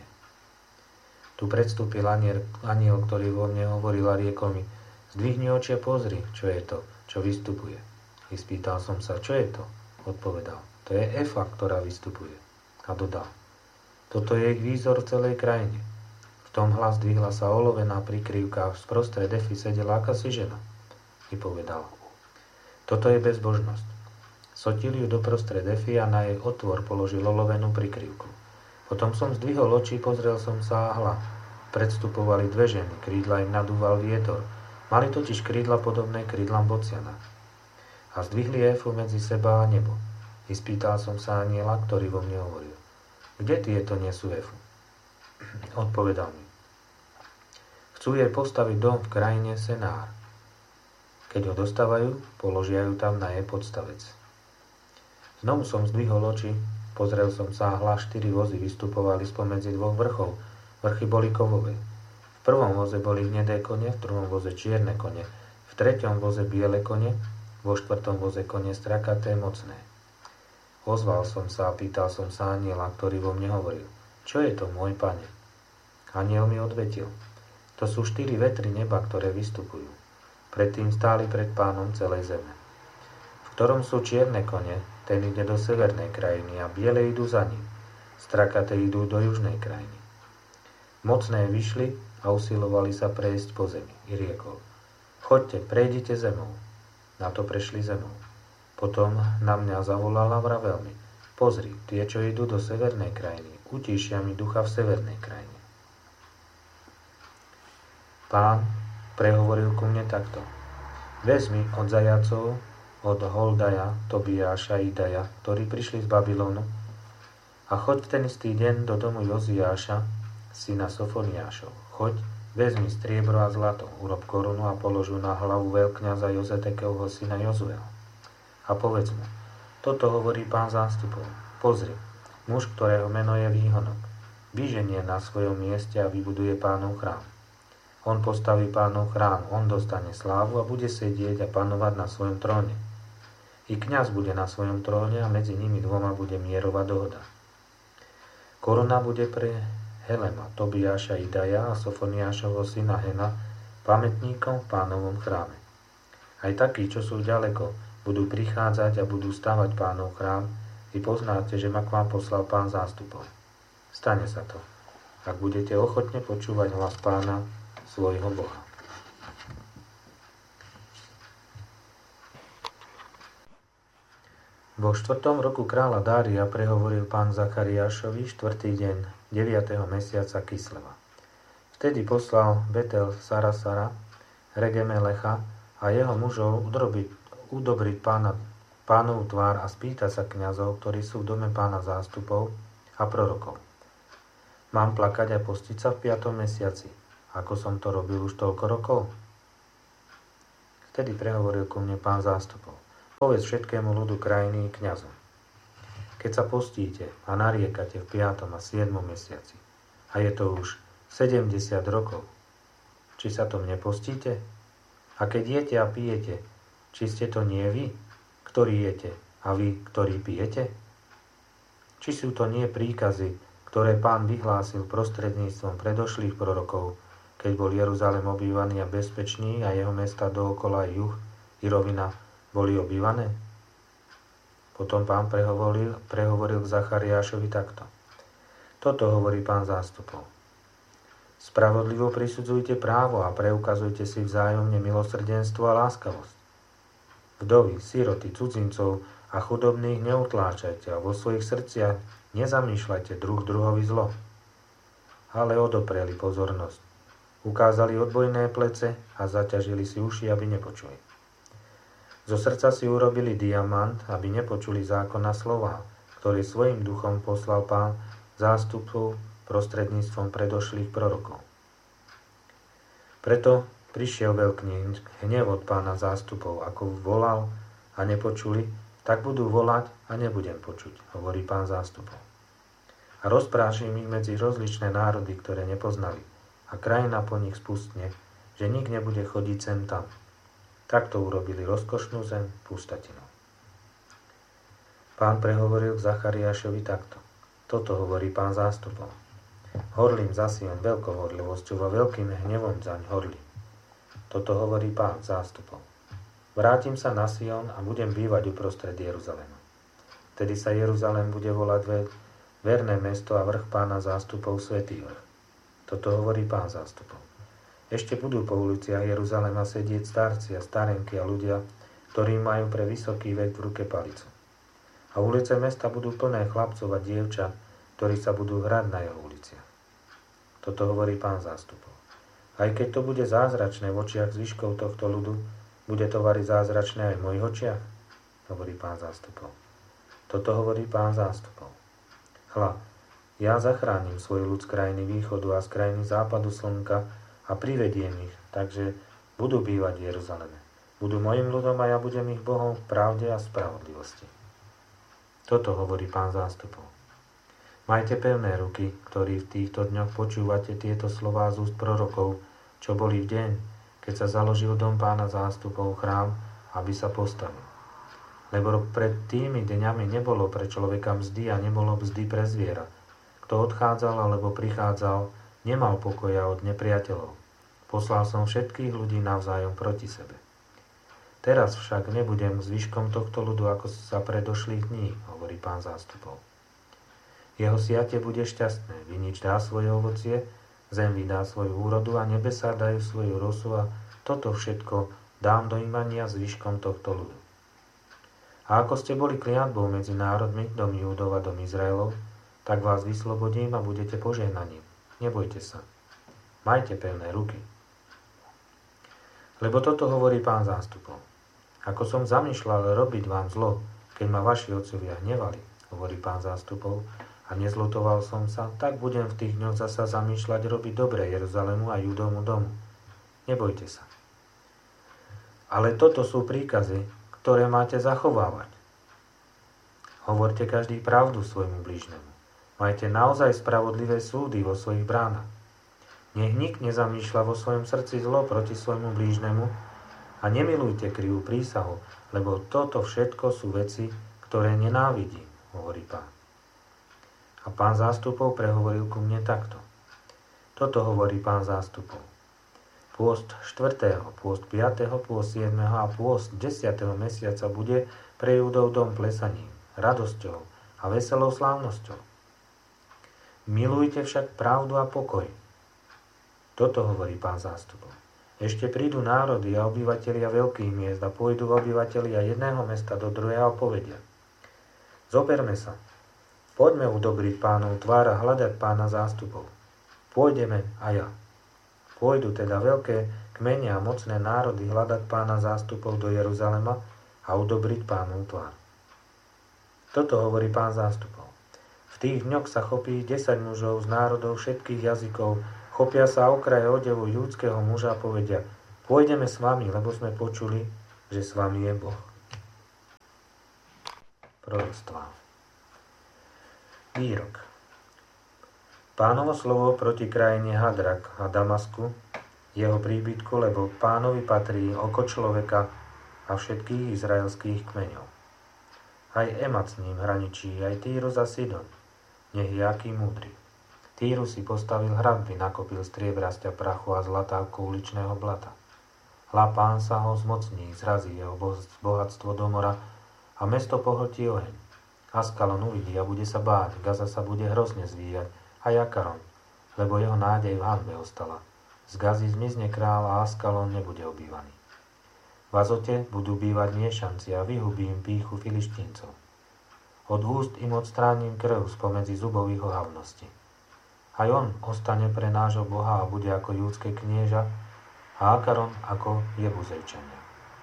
Tu predstúpil aniel, ktorý vo mne hovoril a riekol mi: Zdvihni oči a pozri, čo je to, čo vystupuje. I spýtal som sa: Čo je to? Odpovedal: To je Efa, ktorá vystupuje. A dodal: Toto je ich výzor v celej krajine. V tom hlas dvihla sa olovená prikrývka a sprostred Efy sedela akási žena. I povedal: Toto je bezbožnosť. Sotil ju doprostred Efy a na jej otvor položil olovenú prikrývku. Potom som zdvihol oči, pozrel som sa a hľa. Predstupovali 2 ženy, krídla im nadúval vietor. Mali totiž krídla podobné krídlam bociana. A zdvihli Efu medzi seba a nebo. I spýtal som sa aniela, ktorý vo mne hovoril: Kde tieto nesú Efu? Odpovedal mi: Chcú jej postaviť dom v krajine Senár. Keď ho dostávajú, položia ju tam na jej podstavec. Znovu som zdvihol oči, pozrel som sa a hľa 4 vozy vystupovali spomedzi 2 vrchov. Vrchy boli kovové. V prvom voze boli hnedé kone, v druhom voze čierne kone, v treťom voze biele kone, vo 4. voze kone strakaté, mocné. Ozval som sa a pýtal som sa aniela, ktorý vo mne hovoril: Čo je to, môj pane? Aniel mi odvetil: To sú 4 vetry neba, ktoré vystupujú. Predtým stáli pred Pánom celej zeme. V ktorom sú čierne kone, ten ide do severnej krajiny a biele idú za ním. Strakaté idú do južnej krajiny. Mocné vyšli a usilovali sa prejsť po zemi. I riekol: Choďte, prejdite zemou. Na to prešli zemou. Potom na mňa zavolal a vravel mi: Pozri, tie, čo idú do severnej krajiny, utíšia mi ducha v severnej krajine. Pán prehovoril ku mne takto: Vezmi od zajacov, od Holdaja, Tobiáša, Idaja, ktorí prišli z Babylonu, a choď ten istý deň do domu Joziáša, syna Sofoniášov. Choď, vezmi striebro a zlato, urob korunu a polož ju na hlavu veľkňaza Jozetekovho syna Jozuela. A povedz mu: Toto hovorí Pán zástupov. Pozri, muž, ktorého meno je Výhonok, vyženie na svojom mieste a vybuduje Pánov chrám. On postaví Pánov chrám, on dostane slávu a bude sedieť a panovať na svojom tróne. I kňaz bude na svojom tróne a medzi nimi 2 bude mierová dohoda. Koruna bude pre Helema, Tobiáša, Idaja a Sofoniášovho syna Hena, pamätníkom v Pánovom chráme. Aj takí, čo sú ďaleko, budú prichádzať a budú stavať Pánov chrám. I poznáte, že ma k vám poslal Pán zástupov. Stane sa to, ak budete ochotne počúvať hlas Pána, svojho Boha. Vo 4. roku kráľa Dária prehovoril Pán Zachariášovi 4. deň 9. mesiaca Kisleva. Vtedy poslal Betel Sarasara, Regemelecha a jeho mužov udobriť Pánovu tvár a spýtať sa kňazov, ktorí sú v dome Pána zástupov, a prorokov: Mám plakať a postiť sa v 5. mesiaci, ako som to robil už toľko rokov? Vtedy prehovoril ku mne Pán zástupov. Povedz všetkému ľudu krajiny i kňazom. Keď sa postíte a nariekate v 5. a 7. mesiaci, a je to už 70 rokov, či sa to nepostíte? A keď jete a pijete, či ste to nie vy, ktorí jete, a vy, ktorí pijete? Či sú to nie príkazy, ktoré Pán vyhlásil prostredníctvom predošlých prorokov, keď bol Jeruzalém obývaný a bezpečný a jeho mesta dookola juh i rovina boli obývané? Potom Pán prehovoril k Zachariášovi takto. Toto hovorí Pán zástupov. Spravodlivo prisudzujte právo a preukazujte si vzájomne milosrdenstvo a láskavosť. Vdovy, siroty, cudzincov a chudobných neutláčajte a vo svojich srdciach nezamýšľajte druhovi zlo. Ale odopreli pozornosť. Ukázali odbojné plece a zaťažili si uši, aby nepočuli. Zo srdca si urobili diamant, aby nepočuli zákon a slová, ktorý svojim duchom poslal Pán zástupov prostredníctvom predošlých prorokov. Preto prišiel veľký hnev od Pána zástupov, ako volal a nepočuli, tak budú volať a nebudem počuť, hovorí Pán zástupov. A rozprášim ich medzi rozličné národy, ktoré nepoznali, a krajina po nich spustne, že nik nebude chodiť sem tam. Takto urobili rozkošnú zem pustatinou. Pán prehovoril k Zachariášovi takto. Toto hovorí Pán zástupov. Horlím za Sion veľkou horlivosťou a veľkým hnevom zaň horlím. Toto hovorí Pán zástupov. Vrátim sa na Sion a budem bývať uprostred Jeruzalema. Vtedy sa Jeruzalém bude volať verné mesto a vrch Pána zástupov svätý vrch. Toto hovorí Pán zástupov. Ešte budú po uliciach Jeruzalema sedieť starci a starenky a ľudia, ktorí majú pre vysoký vek v ruke palicu. A ulice mesta budú plné chlapcov a dievčat, ktorí sa budú hrať na jeho uliciach. Toto hovorí Pán zástupov. Aj keď to bude zázračné v očiach zvyškov tohto ľudu, bude to vari zázračné aj v mojich očiach, hovorí Pán zástupov. Toto hovorí Pán zástupov. Hľa, ja zachránim svoj ľud z krajiny východu a z krajiny západu slnka a privediem ich, takže budú bývať v Jeruzaleme. Budú mojim ľudom a ja budem ich Bohom v pravde a spravodlivosti. Toto hovorí Pán zástupov. Majte pevné ruky, ktorí v týchto dňoch počúvate tieto slová z úst prorokov, čo boli v deň, keď sa založil dom Pána zástupov chrám, aby sa postavil. Lebo pred tými dňami nebolo pre človeka mzdy a nebolo mzdy pre zviera. Kto odchádzal alebo prichádzal, nemal pokoja od nepriateľov. Poslal som všetkých ľudí navzájom proti sebe. Teraz však nebudem zvyškom tohto ľudu ako za predošlých dní, hovorí Pán zástupov. Jeho siate bude šťastné, vinič dá svoje ovocie, zem vydá svoju úrodu a nebesá dajú svoju rosu a toto všetko dám do imania zvyškom tohto ľudu. A ako ste boli kliatbou medzi národmi, dom Júdov a dom Izraelov, tak vás vyslobodím a budete požehnaním. Nebojte sa. Majte pevné ruky. Lebo toto hovorí Pán zástupov. Ako som zamýšľal robiť vám zlo, keď ma vaši otcovia hnevali, hovorí Pán zástupov, a nezľutoval som sa, tak budem v tých dňoch zasa zamýšľať robiť dobre Jeruzalému a Judovmu domu. Nebojte sa. Ale toto sú príkazy, ktoré máte zachovávať. Hovorte každý pravdu svojmu blížnemu. Majte naozaj spravodlivé súdy vo svojich bránach. Nech nik nezamýšľa vo svojom srdci zlo proti svojmu blížnemu a nemilujte krivú prísahu, lebo toto všetko sú veci, ktoré nenávidím, hovorí Pán. A Pán zástupov prehovoril ku mne takto. Toto hovorí Pán zástupov. Pôst 4., pôst 5., pôst 7. a pôst 10. mesiaca bude pre Júdov dom plesaním, radosťou a veselou slávnosťou. Milujte však pravdu a pokoj. Toto hovorí Pán zástupov. Ešte prídu národy a obyvatelia veľkých miest a pôjdu obyvatelia jedného mesta do druhého a povedia. Zoberme sa. Poďme udobriť Pánov tvár a hľadať Pána zástupov. Pôjdeme a ja. Pôjdu teda veľké kmene a mocné národy hľadať Pána zástupov do Jeruzalema a udobriť Pánov tvár. Toto hovorí Pán zástupov. V tých dňoch sa chopí 10 mužov z národov všetkých jazykov, chopia sa okraje odevu judského muža a povedia, Pôjdeme s vami, lebo sme počuli, že s vami je Boh. Proroctvá. Výrok. Pánovo slovo proti krajine Hadrak a Damasku, jeho príbytku, lebo Pánovi patrí oko človeka a všetkých izraelských kmeňov. Aj Emat s ním hraničí, aj Týrus a Sidon. Nech je aký múdry. Týrus si postavil hradby, nakopil striebrasťa prachu a zlata ako uličného blata. Hľa Pán sa ho zmocní, zrazí jeho bohatstvo do mora a mesto pohltí oheň. Askalon uvidí a bude sa báť, Gaza sa bude hrozne zvíjať, a Akaron, lebo jeho nádej v hanbe ostala. Z Gazy zmizne král a Askalon nebude obývaný. V Azote budú bývať miešanci a vyhubím pýchu Filištíncov. Od úst im odstránim krv spomedzi zubov ich ohavnosti. Aj on ostane pre nášho Boha a bude ako júdske knieža a Akaron ako Jebuzejčania.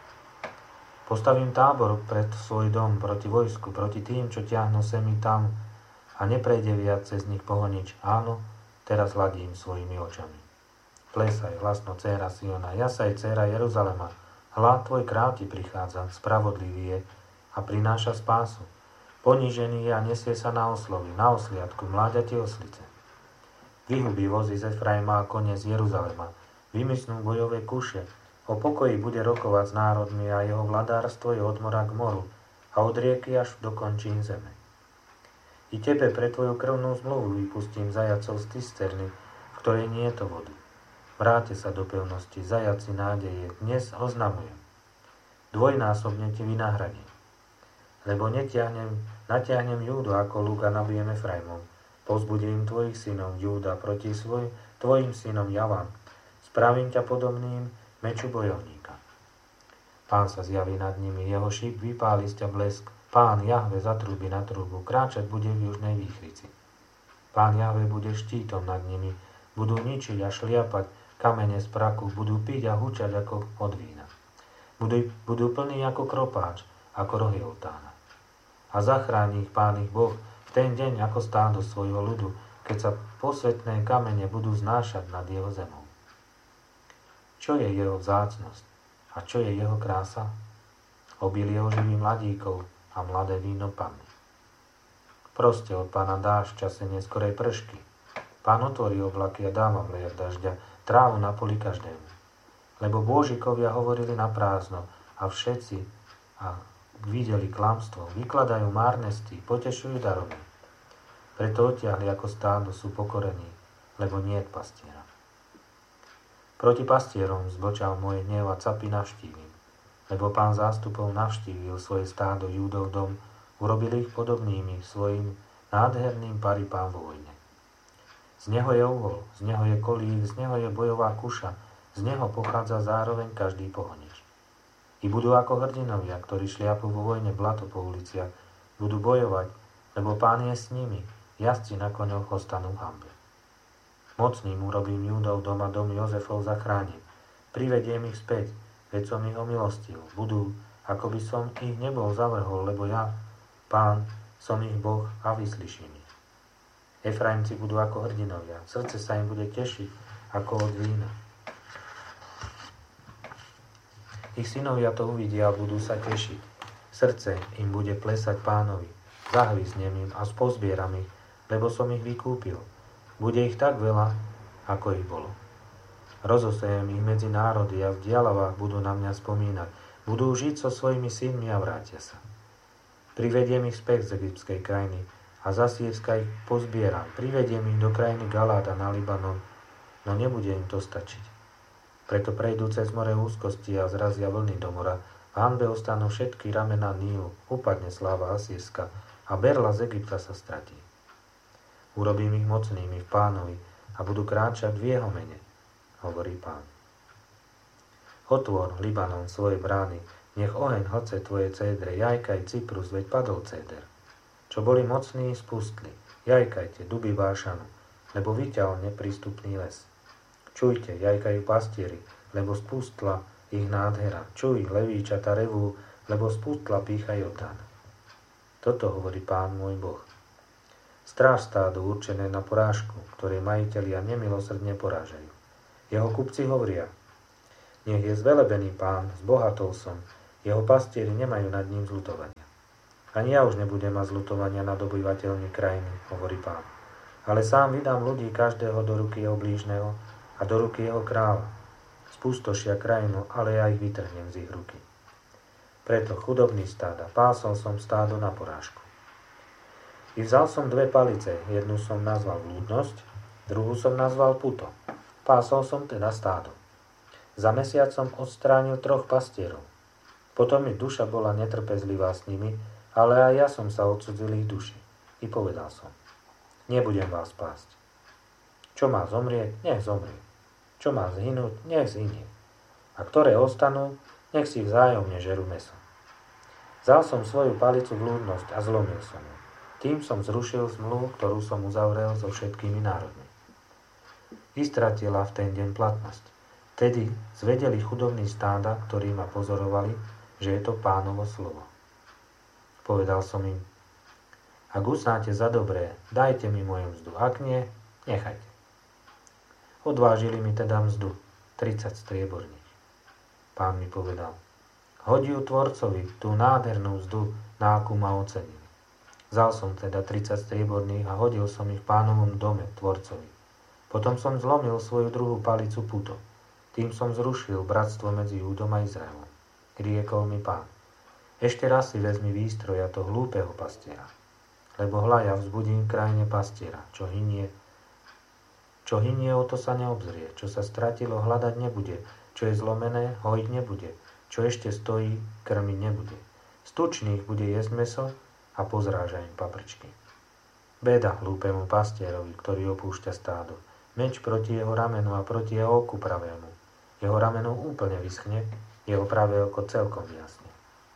Postavím tábor pred svoj dom proti vojsku, proti tým, čo ťahnu sem i tam a neprejde viac cez nich pohonič. Áno, teraz hladím svojimi očami. Plesaj, hlasno, dcéra Siona, jasaj, dcéra Jeruzalema. Hľa, tvoj král ti prichádza, spravodlivý je a prináša spásu. Ponížený je a nesie sa na oslovy, na osliadku, mláďati oslice. Vyhubí vozy z Efraima a kone z Jeruzalema. Vymysnú bojové kuše, o pokoji bude rokovať s národmi a jeho vladárstvo je od mora k moru a od rieky až do končín zeme. I tebe pre tvoju krvnú zmluvu vypustím zajacov z cisterny, v ktorej nie je to vody. Vráte sa do pevnosti, zajaci nádeje, dnes oznamujem. Dvojnásobne ti vynahradím. Lebo natiahnem Júdu ako lúk a nabijem Efraimom. Povzbudím tvojich synov Júda proti tvojim synom Javan. Spravím ťa podobným meču bojovníka. Pán sa zjaví nad nimi, jeho šíp vypáli z ťa blesk. Pán Jahve zatrúbi na trúbu, kráčať bude v južnej výchrici. Pán Jahve bude štítom nad nimi, budú ničiť a šliapať kamene z praku, budú piť a hučať ako od vína. Budú plní ako kropáč, ako rohy oltána. A zachráni ich Pán ich Boh v ten deň ako stádo svojho ľudu, keď sa posvetné kamene budú znášať nad jeho zemou. Čo je jeho vzácnosť a čo je jeho krása? Obilie oživí mladíkov a mladé víno panny. Proste od Pána dáš v čase neskorej pršky. Pán otvorí oblaky a dáva mliek dažďa, trávu na poli každému. Lebo bôžikovia hovorili na prázdno a všetci videli klamstvo, vykladajú márnosti, potešujú daroby. Preto odtiahli ako stádo, sú pokorení, lebo niet pastiera. Proti pastierom zbočal môj hnev a capy navštívim, lebo Pán zástupov navštívil svoje stádo Júdov dom, urobil ich podobnými svojim nádherným paripám vo vojne. Z neho je uhol, z neho je kolík, z neho je bojová kuša, z neho pochádza zároveň každý pohonič. I budú ako hrdinovia, ktorí šliapu vo vojne blato po uliciach, budú bojovať, lebo Pán je s nimi, jazdci na koňoch ostanú v hanbe. Mocným urobím Júdov dom a dom Jozefov zachránim. Privediem ich späť, veď som ich omilostil. Budú, ako by som ich nebol zavrhol, lebo ja, Pán, som ich Boh a vyslyším ich. Efraimci budú ako hrdinovia, srdce sa im bude tešiť ako od vína. Ich synovia to uvidia a budú sa tešiť. Srdce im bude plesať Pánovi. Zahviznem im a spozbieram ich, lebo som ich vykúpil. Bude ich tak veľa, ako ich bolo. Rozosejem ich medzi národy a v dialavách budú na mňa spomínať. Budú žiť so svojimi synmi a vrátia sa. Privediem ich späť z egyptskej krajiny a za Sýrska ich pozbieram. Privediem ich do krajiny Galáda na Libanon, no nebude im to stačiť. Preto prejdú cez more úzkosti a zrazia vlny do mora. V hanbe ostanú všetky ramená Nílu, upadne sláva Asýrska a berla z Egypta sa stratí. Urobím ich mocnými v Pánovi a budú kráčať v jeho mene, hovorí Pán. Otvor, Libanon, svoje brány, nech oheň hlce tvoje cédre, jajkaj Cyprus, veď padol céder. Čo boli mocní, spustli, jajkajte, duby Bášanu, lebo vyťal neprístupný les. Čujte, jajkajú pastieri, lebo spustla ich nádhera. Čuj, levíčata revú, lebo spustla pýcha Jordán. Toto hovorí Pán môj Boh. Stráž stádo určené na porážku, ktoré majitelia nemilosrdne porážajú. Jeho kupci hovoria, Nech je zvelebený Pán, zbohatol som, jeho pastieri nemajú nad ním zľutovania. Ani ja už nebudem mať zľutovania nad obyvateľmi krajiny, hovorí Pán. Ale sám vydám ľudí každého do ruky jeho blížneho a do ruky jeho kráľa. Spustošia krajinu, ale ja ich vytrhnem z ich ruky. Preto chudobný stáda, pásol som stádo na porážku. I vzal som 2 palice, jednu som nazval blúdnosť, druhú som nazval puto. Pásol som teda stádo. Za mesiac som odstránil 3 pastierov. Potom mi duša bola netrpezlivá s nimi, ale aj ja som sa odsudzil ich duši. I povedal som, nebudem vás pásť. Čo má zomrieť, nech zomrie. Čo má zhynúť, nech zhynie. A ktoré ostanú, nech si vzájomne žerú mäso. Vzal som svoju palicu blúdnosť a zlomil som ju. Tým som zrušil zmluvu, ktorú som uzavrel so všetkými národmi. Vystratila v ten deň platnosť. Tedy zvedeli chudobní stáda, ktorí ma pozorovali, že je to Pánovo slovo. Povedal som im, ak uznáte za dobré, dajte mi moju mzdu, ak nie, nechajte. Odvážili mi teda mzdu, 30 strieborných. Pán mi povedal, hodí ju tvorcovi tú nádhernú mzdu, na akú ma ocenili. Vzal som teda 30 strieborných a hodil som ich v Pánovom dome, tvorcovi. Potom som zlomil svoju druhú palicu puto. Tým som zrušil bratstvo medzi Júdom a Izraelom. Riekol mi Pán, ešte raz si vezmi výstroja toho hlúpeho pastiera, lebo hľa ja vzbudím v krajine pastiera, čo hynie, o to sa neobzrie, čo sa stratilo, hľadať nebude, čo je zlomené, hojiť nebude, čo ešte stojí, krmiť nebude. Z tučných bude jesť mäso a pozráža im paprčky. Beda hlúpemu pastierovi, ktorý opúšťa stádo, meč proti jeho ramenu a proti jeho oku pravému. Jeho rameno úplne vyschne, jeho pravé oko celkom vyjasne.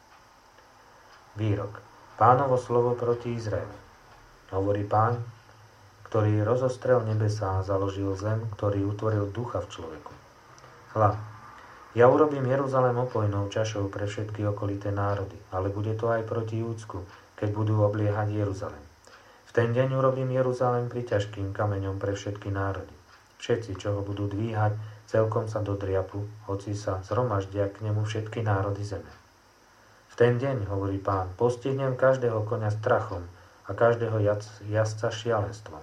Výrok. Pánovo slovo proti Izraelu. Hovorí Pán, ktorý rozostrel nebesá a založil zem, ktorý utvoril ducha v človeku. Hľa, ja urobím Jeruzalém opojnou čašou pre všetky okolité národy, ale bude to aj proti Júdsku, keď budú obliehať Jeruzalém. V ten deň urobím Jeruzalém priťažkým kameňom pre všetky národy. Všetci, čo ho budú dvíhať, celkom sa dodriapu, hoci sa zhromaždia k nemu všetky národy zeme. V ten deň, hovorí Pán, postihnem každého koňa strachom a každého jazdca šialenstvom.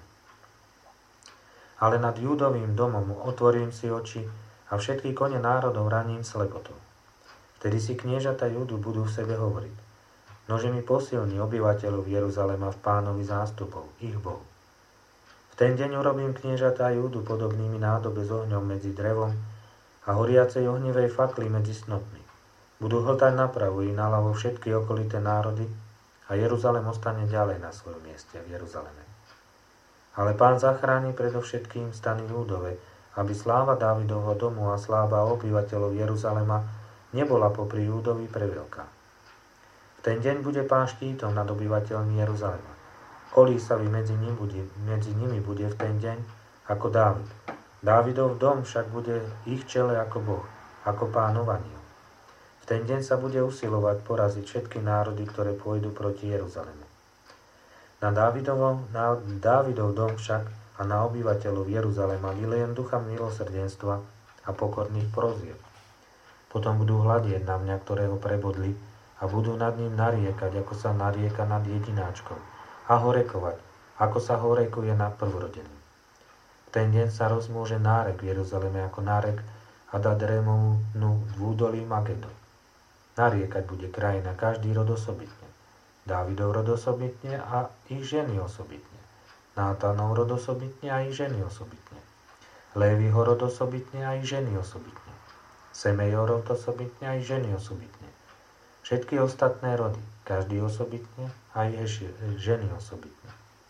Ale nad Júdovým domom otvorím si oči a všetky kone národov raním slepotou. Vtedy si kniežata Júdu budú v sebe hovoriť. Nože mi posilní obyvateľov Jeruzalema v Pánovi zástupov, ich Bohu. V ten deň urobím kniežatá Júdu podobnými nádobe s ohňom medzi drevom a horiacej ohnivej fakly medzi snopmi. Budú hltať napravo i naľavo všetky okolité národy a Jeruzalem ostane ďalej na svojom mieste v Jeruzaleme. Ale Pán zachráni predovšetkým stany Júdove, aby sláva Dávidovho domu a sláva obyvateľov Jeruzalema nebola popri Júdovi preveľká. V ten deň bude Pán štítom nad obyvateľmi Jeruzalema. Kolísavý medzi nimi bude v ten deň ako Dávid. Dávidov dom však bude ich čele ako Boh, ako Pán Ovaniel. V ten deň sa bude usilovať poraziť všetky národy, ktoré pôjdu proti Jeruzalemu. Na Dávidov dom však a na obyvateľov Jeruzalema vylejem ducha milosrdenstva a pokorných prozieb. Potom budú hľadieť na mňa, ktorého prebodli, a budú nad ním nariekať, ako sa narieka nad jedináčkom, a horekovať, ako sa horekuje nad prvorodeným. V ten deň sa rozmôže nárek v Jeruzaleme ako nárek Adadremovnu v údolí Magedo. Nariekať bude krajina každý rod osobitne. Dávidov rod osobitne a ich ženy osobitne. Nátanov rod osobitne a ich ženy osobitne. Léviho rod osobitne a ich ženy osobitne. Semejov rod osobitne a ich ženy osobitne. Všetky ostatné rody, každý osobitne a ich ženy osobitne.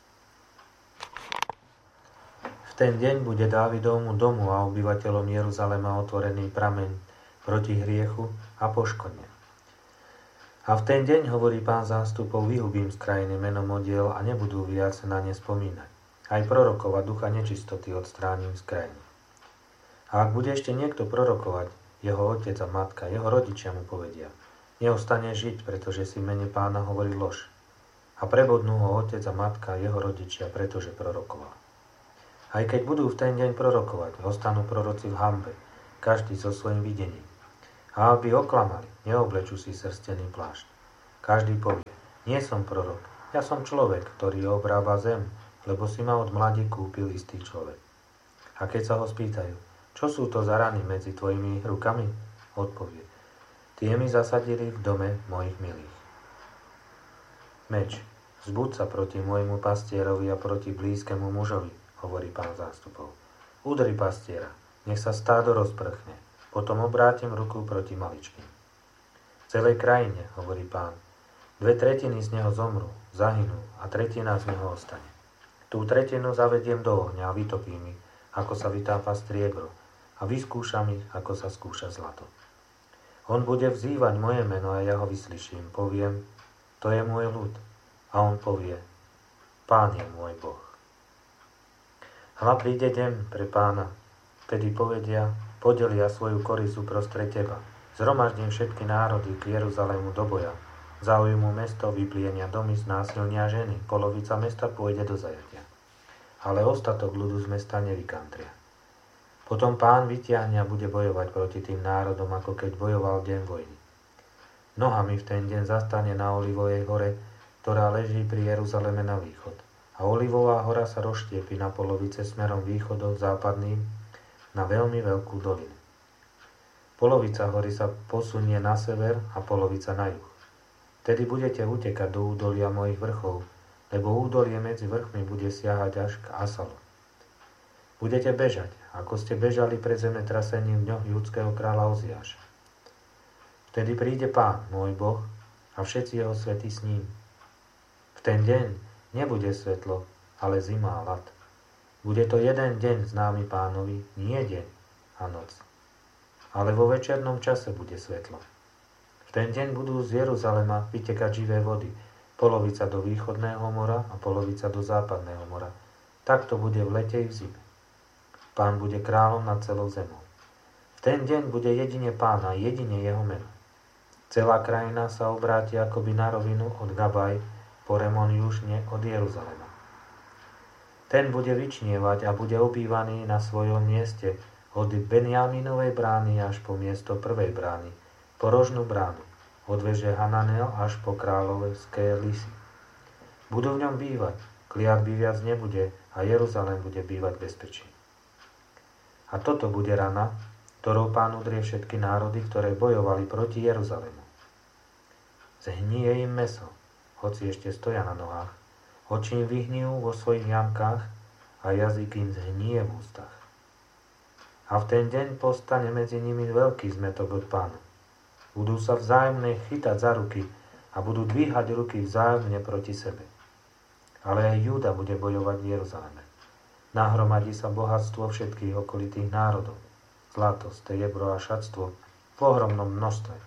V ten deň bude Dávidovmu domu a obyvateľom Jeruzalema otvorený prameň proti hriechu a poškodne. A v ten deň, hovorí Pán zástupov, vyhubím z krajiny menomodiel a nebudú viac na ne spomínať. Aj prorokov a ducha nečistoty odstránim z krajiny. A ak bude ešte niekto prorokovať, jeho otec a matka, jeho rodičia mu povedia, neostane žiť, pretože si v mene Pána hovorí lož. A prebodnú ho otec a matka, jeho rodičia, pretože prorokoval. Aj keď budú v ten deň prorokovať, ostanú proroci v hanbe. každý so svojím videním. A aby oklamali, neoblečú si srstený plášť. Každý povie, nie som prorok, ja som človek, ktorý obrába zem, lebo si ma od mladí kúpil istý človek. A keď sa ho spýtajú, čo sú to za rany medzi tvojimi rukami? Odpovie, tie mi zasadili v dome mojich milých. Meč, zbuď sa proti môjmu pastierovi a proti blízkemu mužovi, hovorí Pán zástupov. Udri pastiera, nech sa stádo rozprchne, potom obrátim ruku proti maličkým. V celej krajine, hovorí Pán, 2/3 z neho zomrú, zahynú a 1/3 z neho ostane. Tú 1/3 zavediem do ohňa a vytopím ich, ako sa vytápa striebro, a vyskúšam ich, ako sa skúša zlato. On bude vzývať moje meno a ja ho vyslyším. Poviem, to je môj ľud. A on povie, Pán je môj Boh. Hľa príde deň pre Pána, vtedy podelia svoju korisu prostred teba. Zhromaždím všetky národy k Jeruzalému do boja. Zaujmú mesto, vyplienia domy, znásilnia ženy. Polovica mesta pôjde do zajatia. Ale ostatok ľudu z mesta nevykantria. Potom Pán vytiahne a bude bojovať proti tým národom, ako keď bojoval deň vojny. Nohami v ten deň zastane na Olivovej hore, ktorá leží pri Jeruzaleme na východ. A Olivová hora sa rozštiepi na polovice smerom východom západným na veľmi veľkú dolinu. Polovica hory sa posunie na sever a polovica na juh. Vtedy budete utekať do údolia mojich vrchov, lebo údolie medzi vrchmi bude siahať až k Asalu. Budete bežať, ako ste bežali pred zemetrasením v dňoch judského kráľa Oziáša. Vtedy príde Pán, môj Boh, a všetci jeho svätí s ním. V ten deň nebude svetlo, ale zima a ľad. Bude to jeden deň známy Pánovi, nie deň a noc. Ale vo večernom čase bude svetlo. V ten deň budú z Jeruzalema vytekať živé vody, polovica do východného mora a polovica do západného mora. Tak to bude v lete i v zime. Pán bude kráľom nad celou zemou. V ten deň bude jedine Pán a jedine jeho meno. Celá krajina sa obráti akoby na rovinu od Gabaj po Remon južne od Jeruzalema. Ten bude vyčnievať a bude obývaný na svojom mieste od Benjaminovej brány až po miesto prvej brány, po rožnú bránu, od veže Hananel až po kráľovské lisy. Budú v ňom bývať, kliatby viac nebude a Jeruzalém bude bývať bezpečí. A toto bude rana, ktorou Pán udrie všetky národy, ktoré bojovali proti Jeruzalému. Zhnie im mäso, hoci ešte stoja na nohách, oči im vyhnijú vo svojich jamkách a jazyk im zhnie v ústach. A v ten deň postane medzi nimi veľký zmätok od Pána. Budú sa vzájomne chytať za ruky a budú dvíhať ruky vzájomne proti sebe. Ale aj Júda bude bojovať v Jeruzaleme. Nahromadí sa bohatstvo všetkých okolitých národov, zlato, striebro a šatstvo v ohromnom množstve.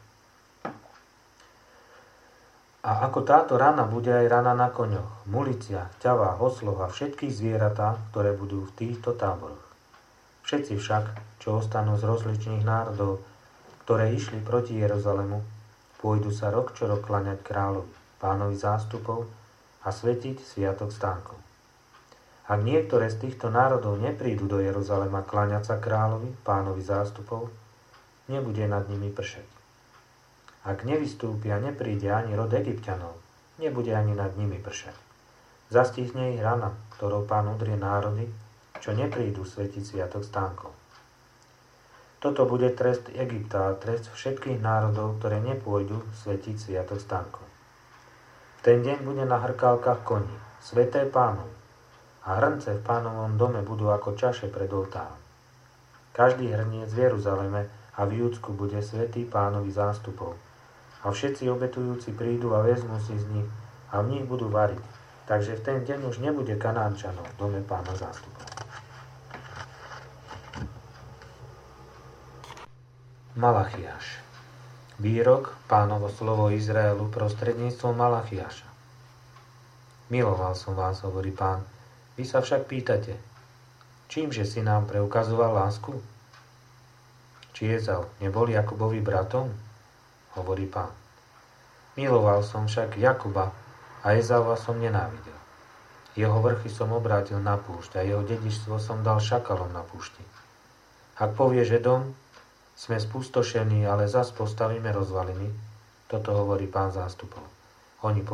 A ako táto rana bude aj rana na koňoch, muliciach, ťavách, osloch a všetkých zvieratá, ktoré budú v týchto táboroch. Všetci však, čo ostanú z rozličných národov, ktoré išli proti Jeruzalemu, pôjdu sa rok čo rok kláňať kráľovi, Pánovi zástupov a svetiť sviatok stánkov. Ak niektoré z týchto národov neprídu do Jeruzalema kláňať sa kráľovi, Pánovi zástupov, nebude nad nimi pršať. Ak nevystúpia, nepríde ani rod Egypťanov, nebude ani nad nimi pršať. Zastihne ich rana, ktorou Pán udrie národy, čo neprídu svetiť sviatok stánkov. Toto bude trest Egypta a trest všetkých národov, ktoré nepôjdu svetiť sviatok stánkov. V ten deň bude na hrkálkach koní, sveté Pánov, a hrnce v Pánovom dome budú ako čaše pred oltárom. Každý hrniec v Jeruzaleme a v Júdsku bude svätý Pánovi zástupov. A všetci obetujúci prídu a vezmú si z nich a v nich budú variť. Takže v ten deň už nebude Kanánčanov v dome Pána zástupov. Malachiáš. Výrok, Pánovo slovo Izraelu prostredníctvom Malachiáša. Miloval som vás, hovorí Pán. Vy sa však pýtate, čímže si nám preukazoval lásku? Či Ezau nebol Jakubovi bratom? Hovorí Pán. Miloval som však Jakuba a Ezaua som nenávidel. Jeho vrchy som obrátil na púšť a jeho dedičstvo som dal šakalom na púšti. Ak povieš Edom, Sme spustošení, ale zas postavíme rozvaliny. Toto hovorí Pán zástupov. Oni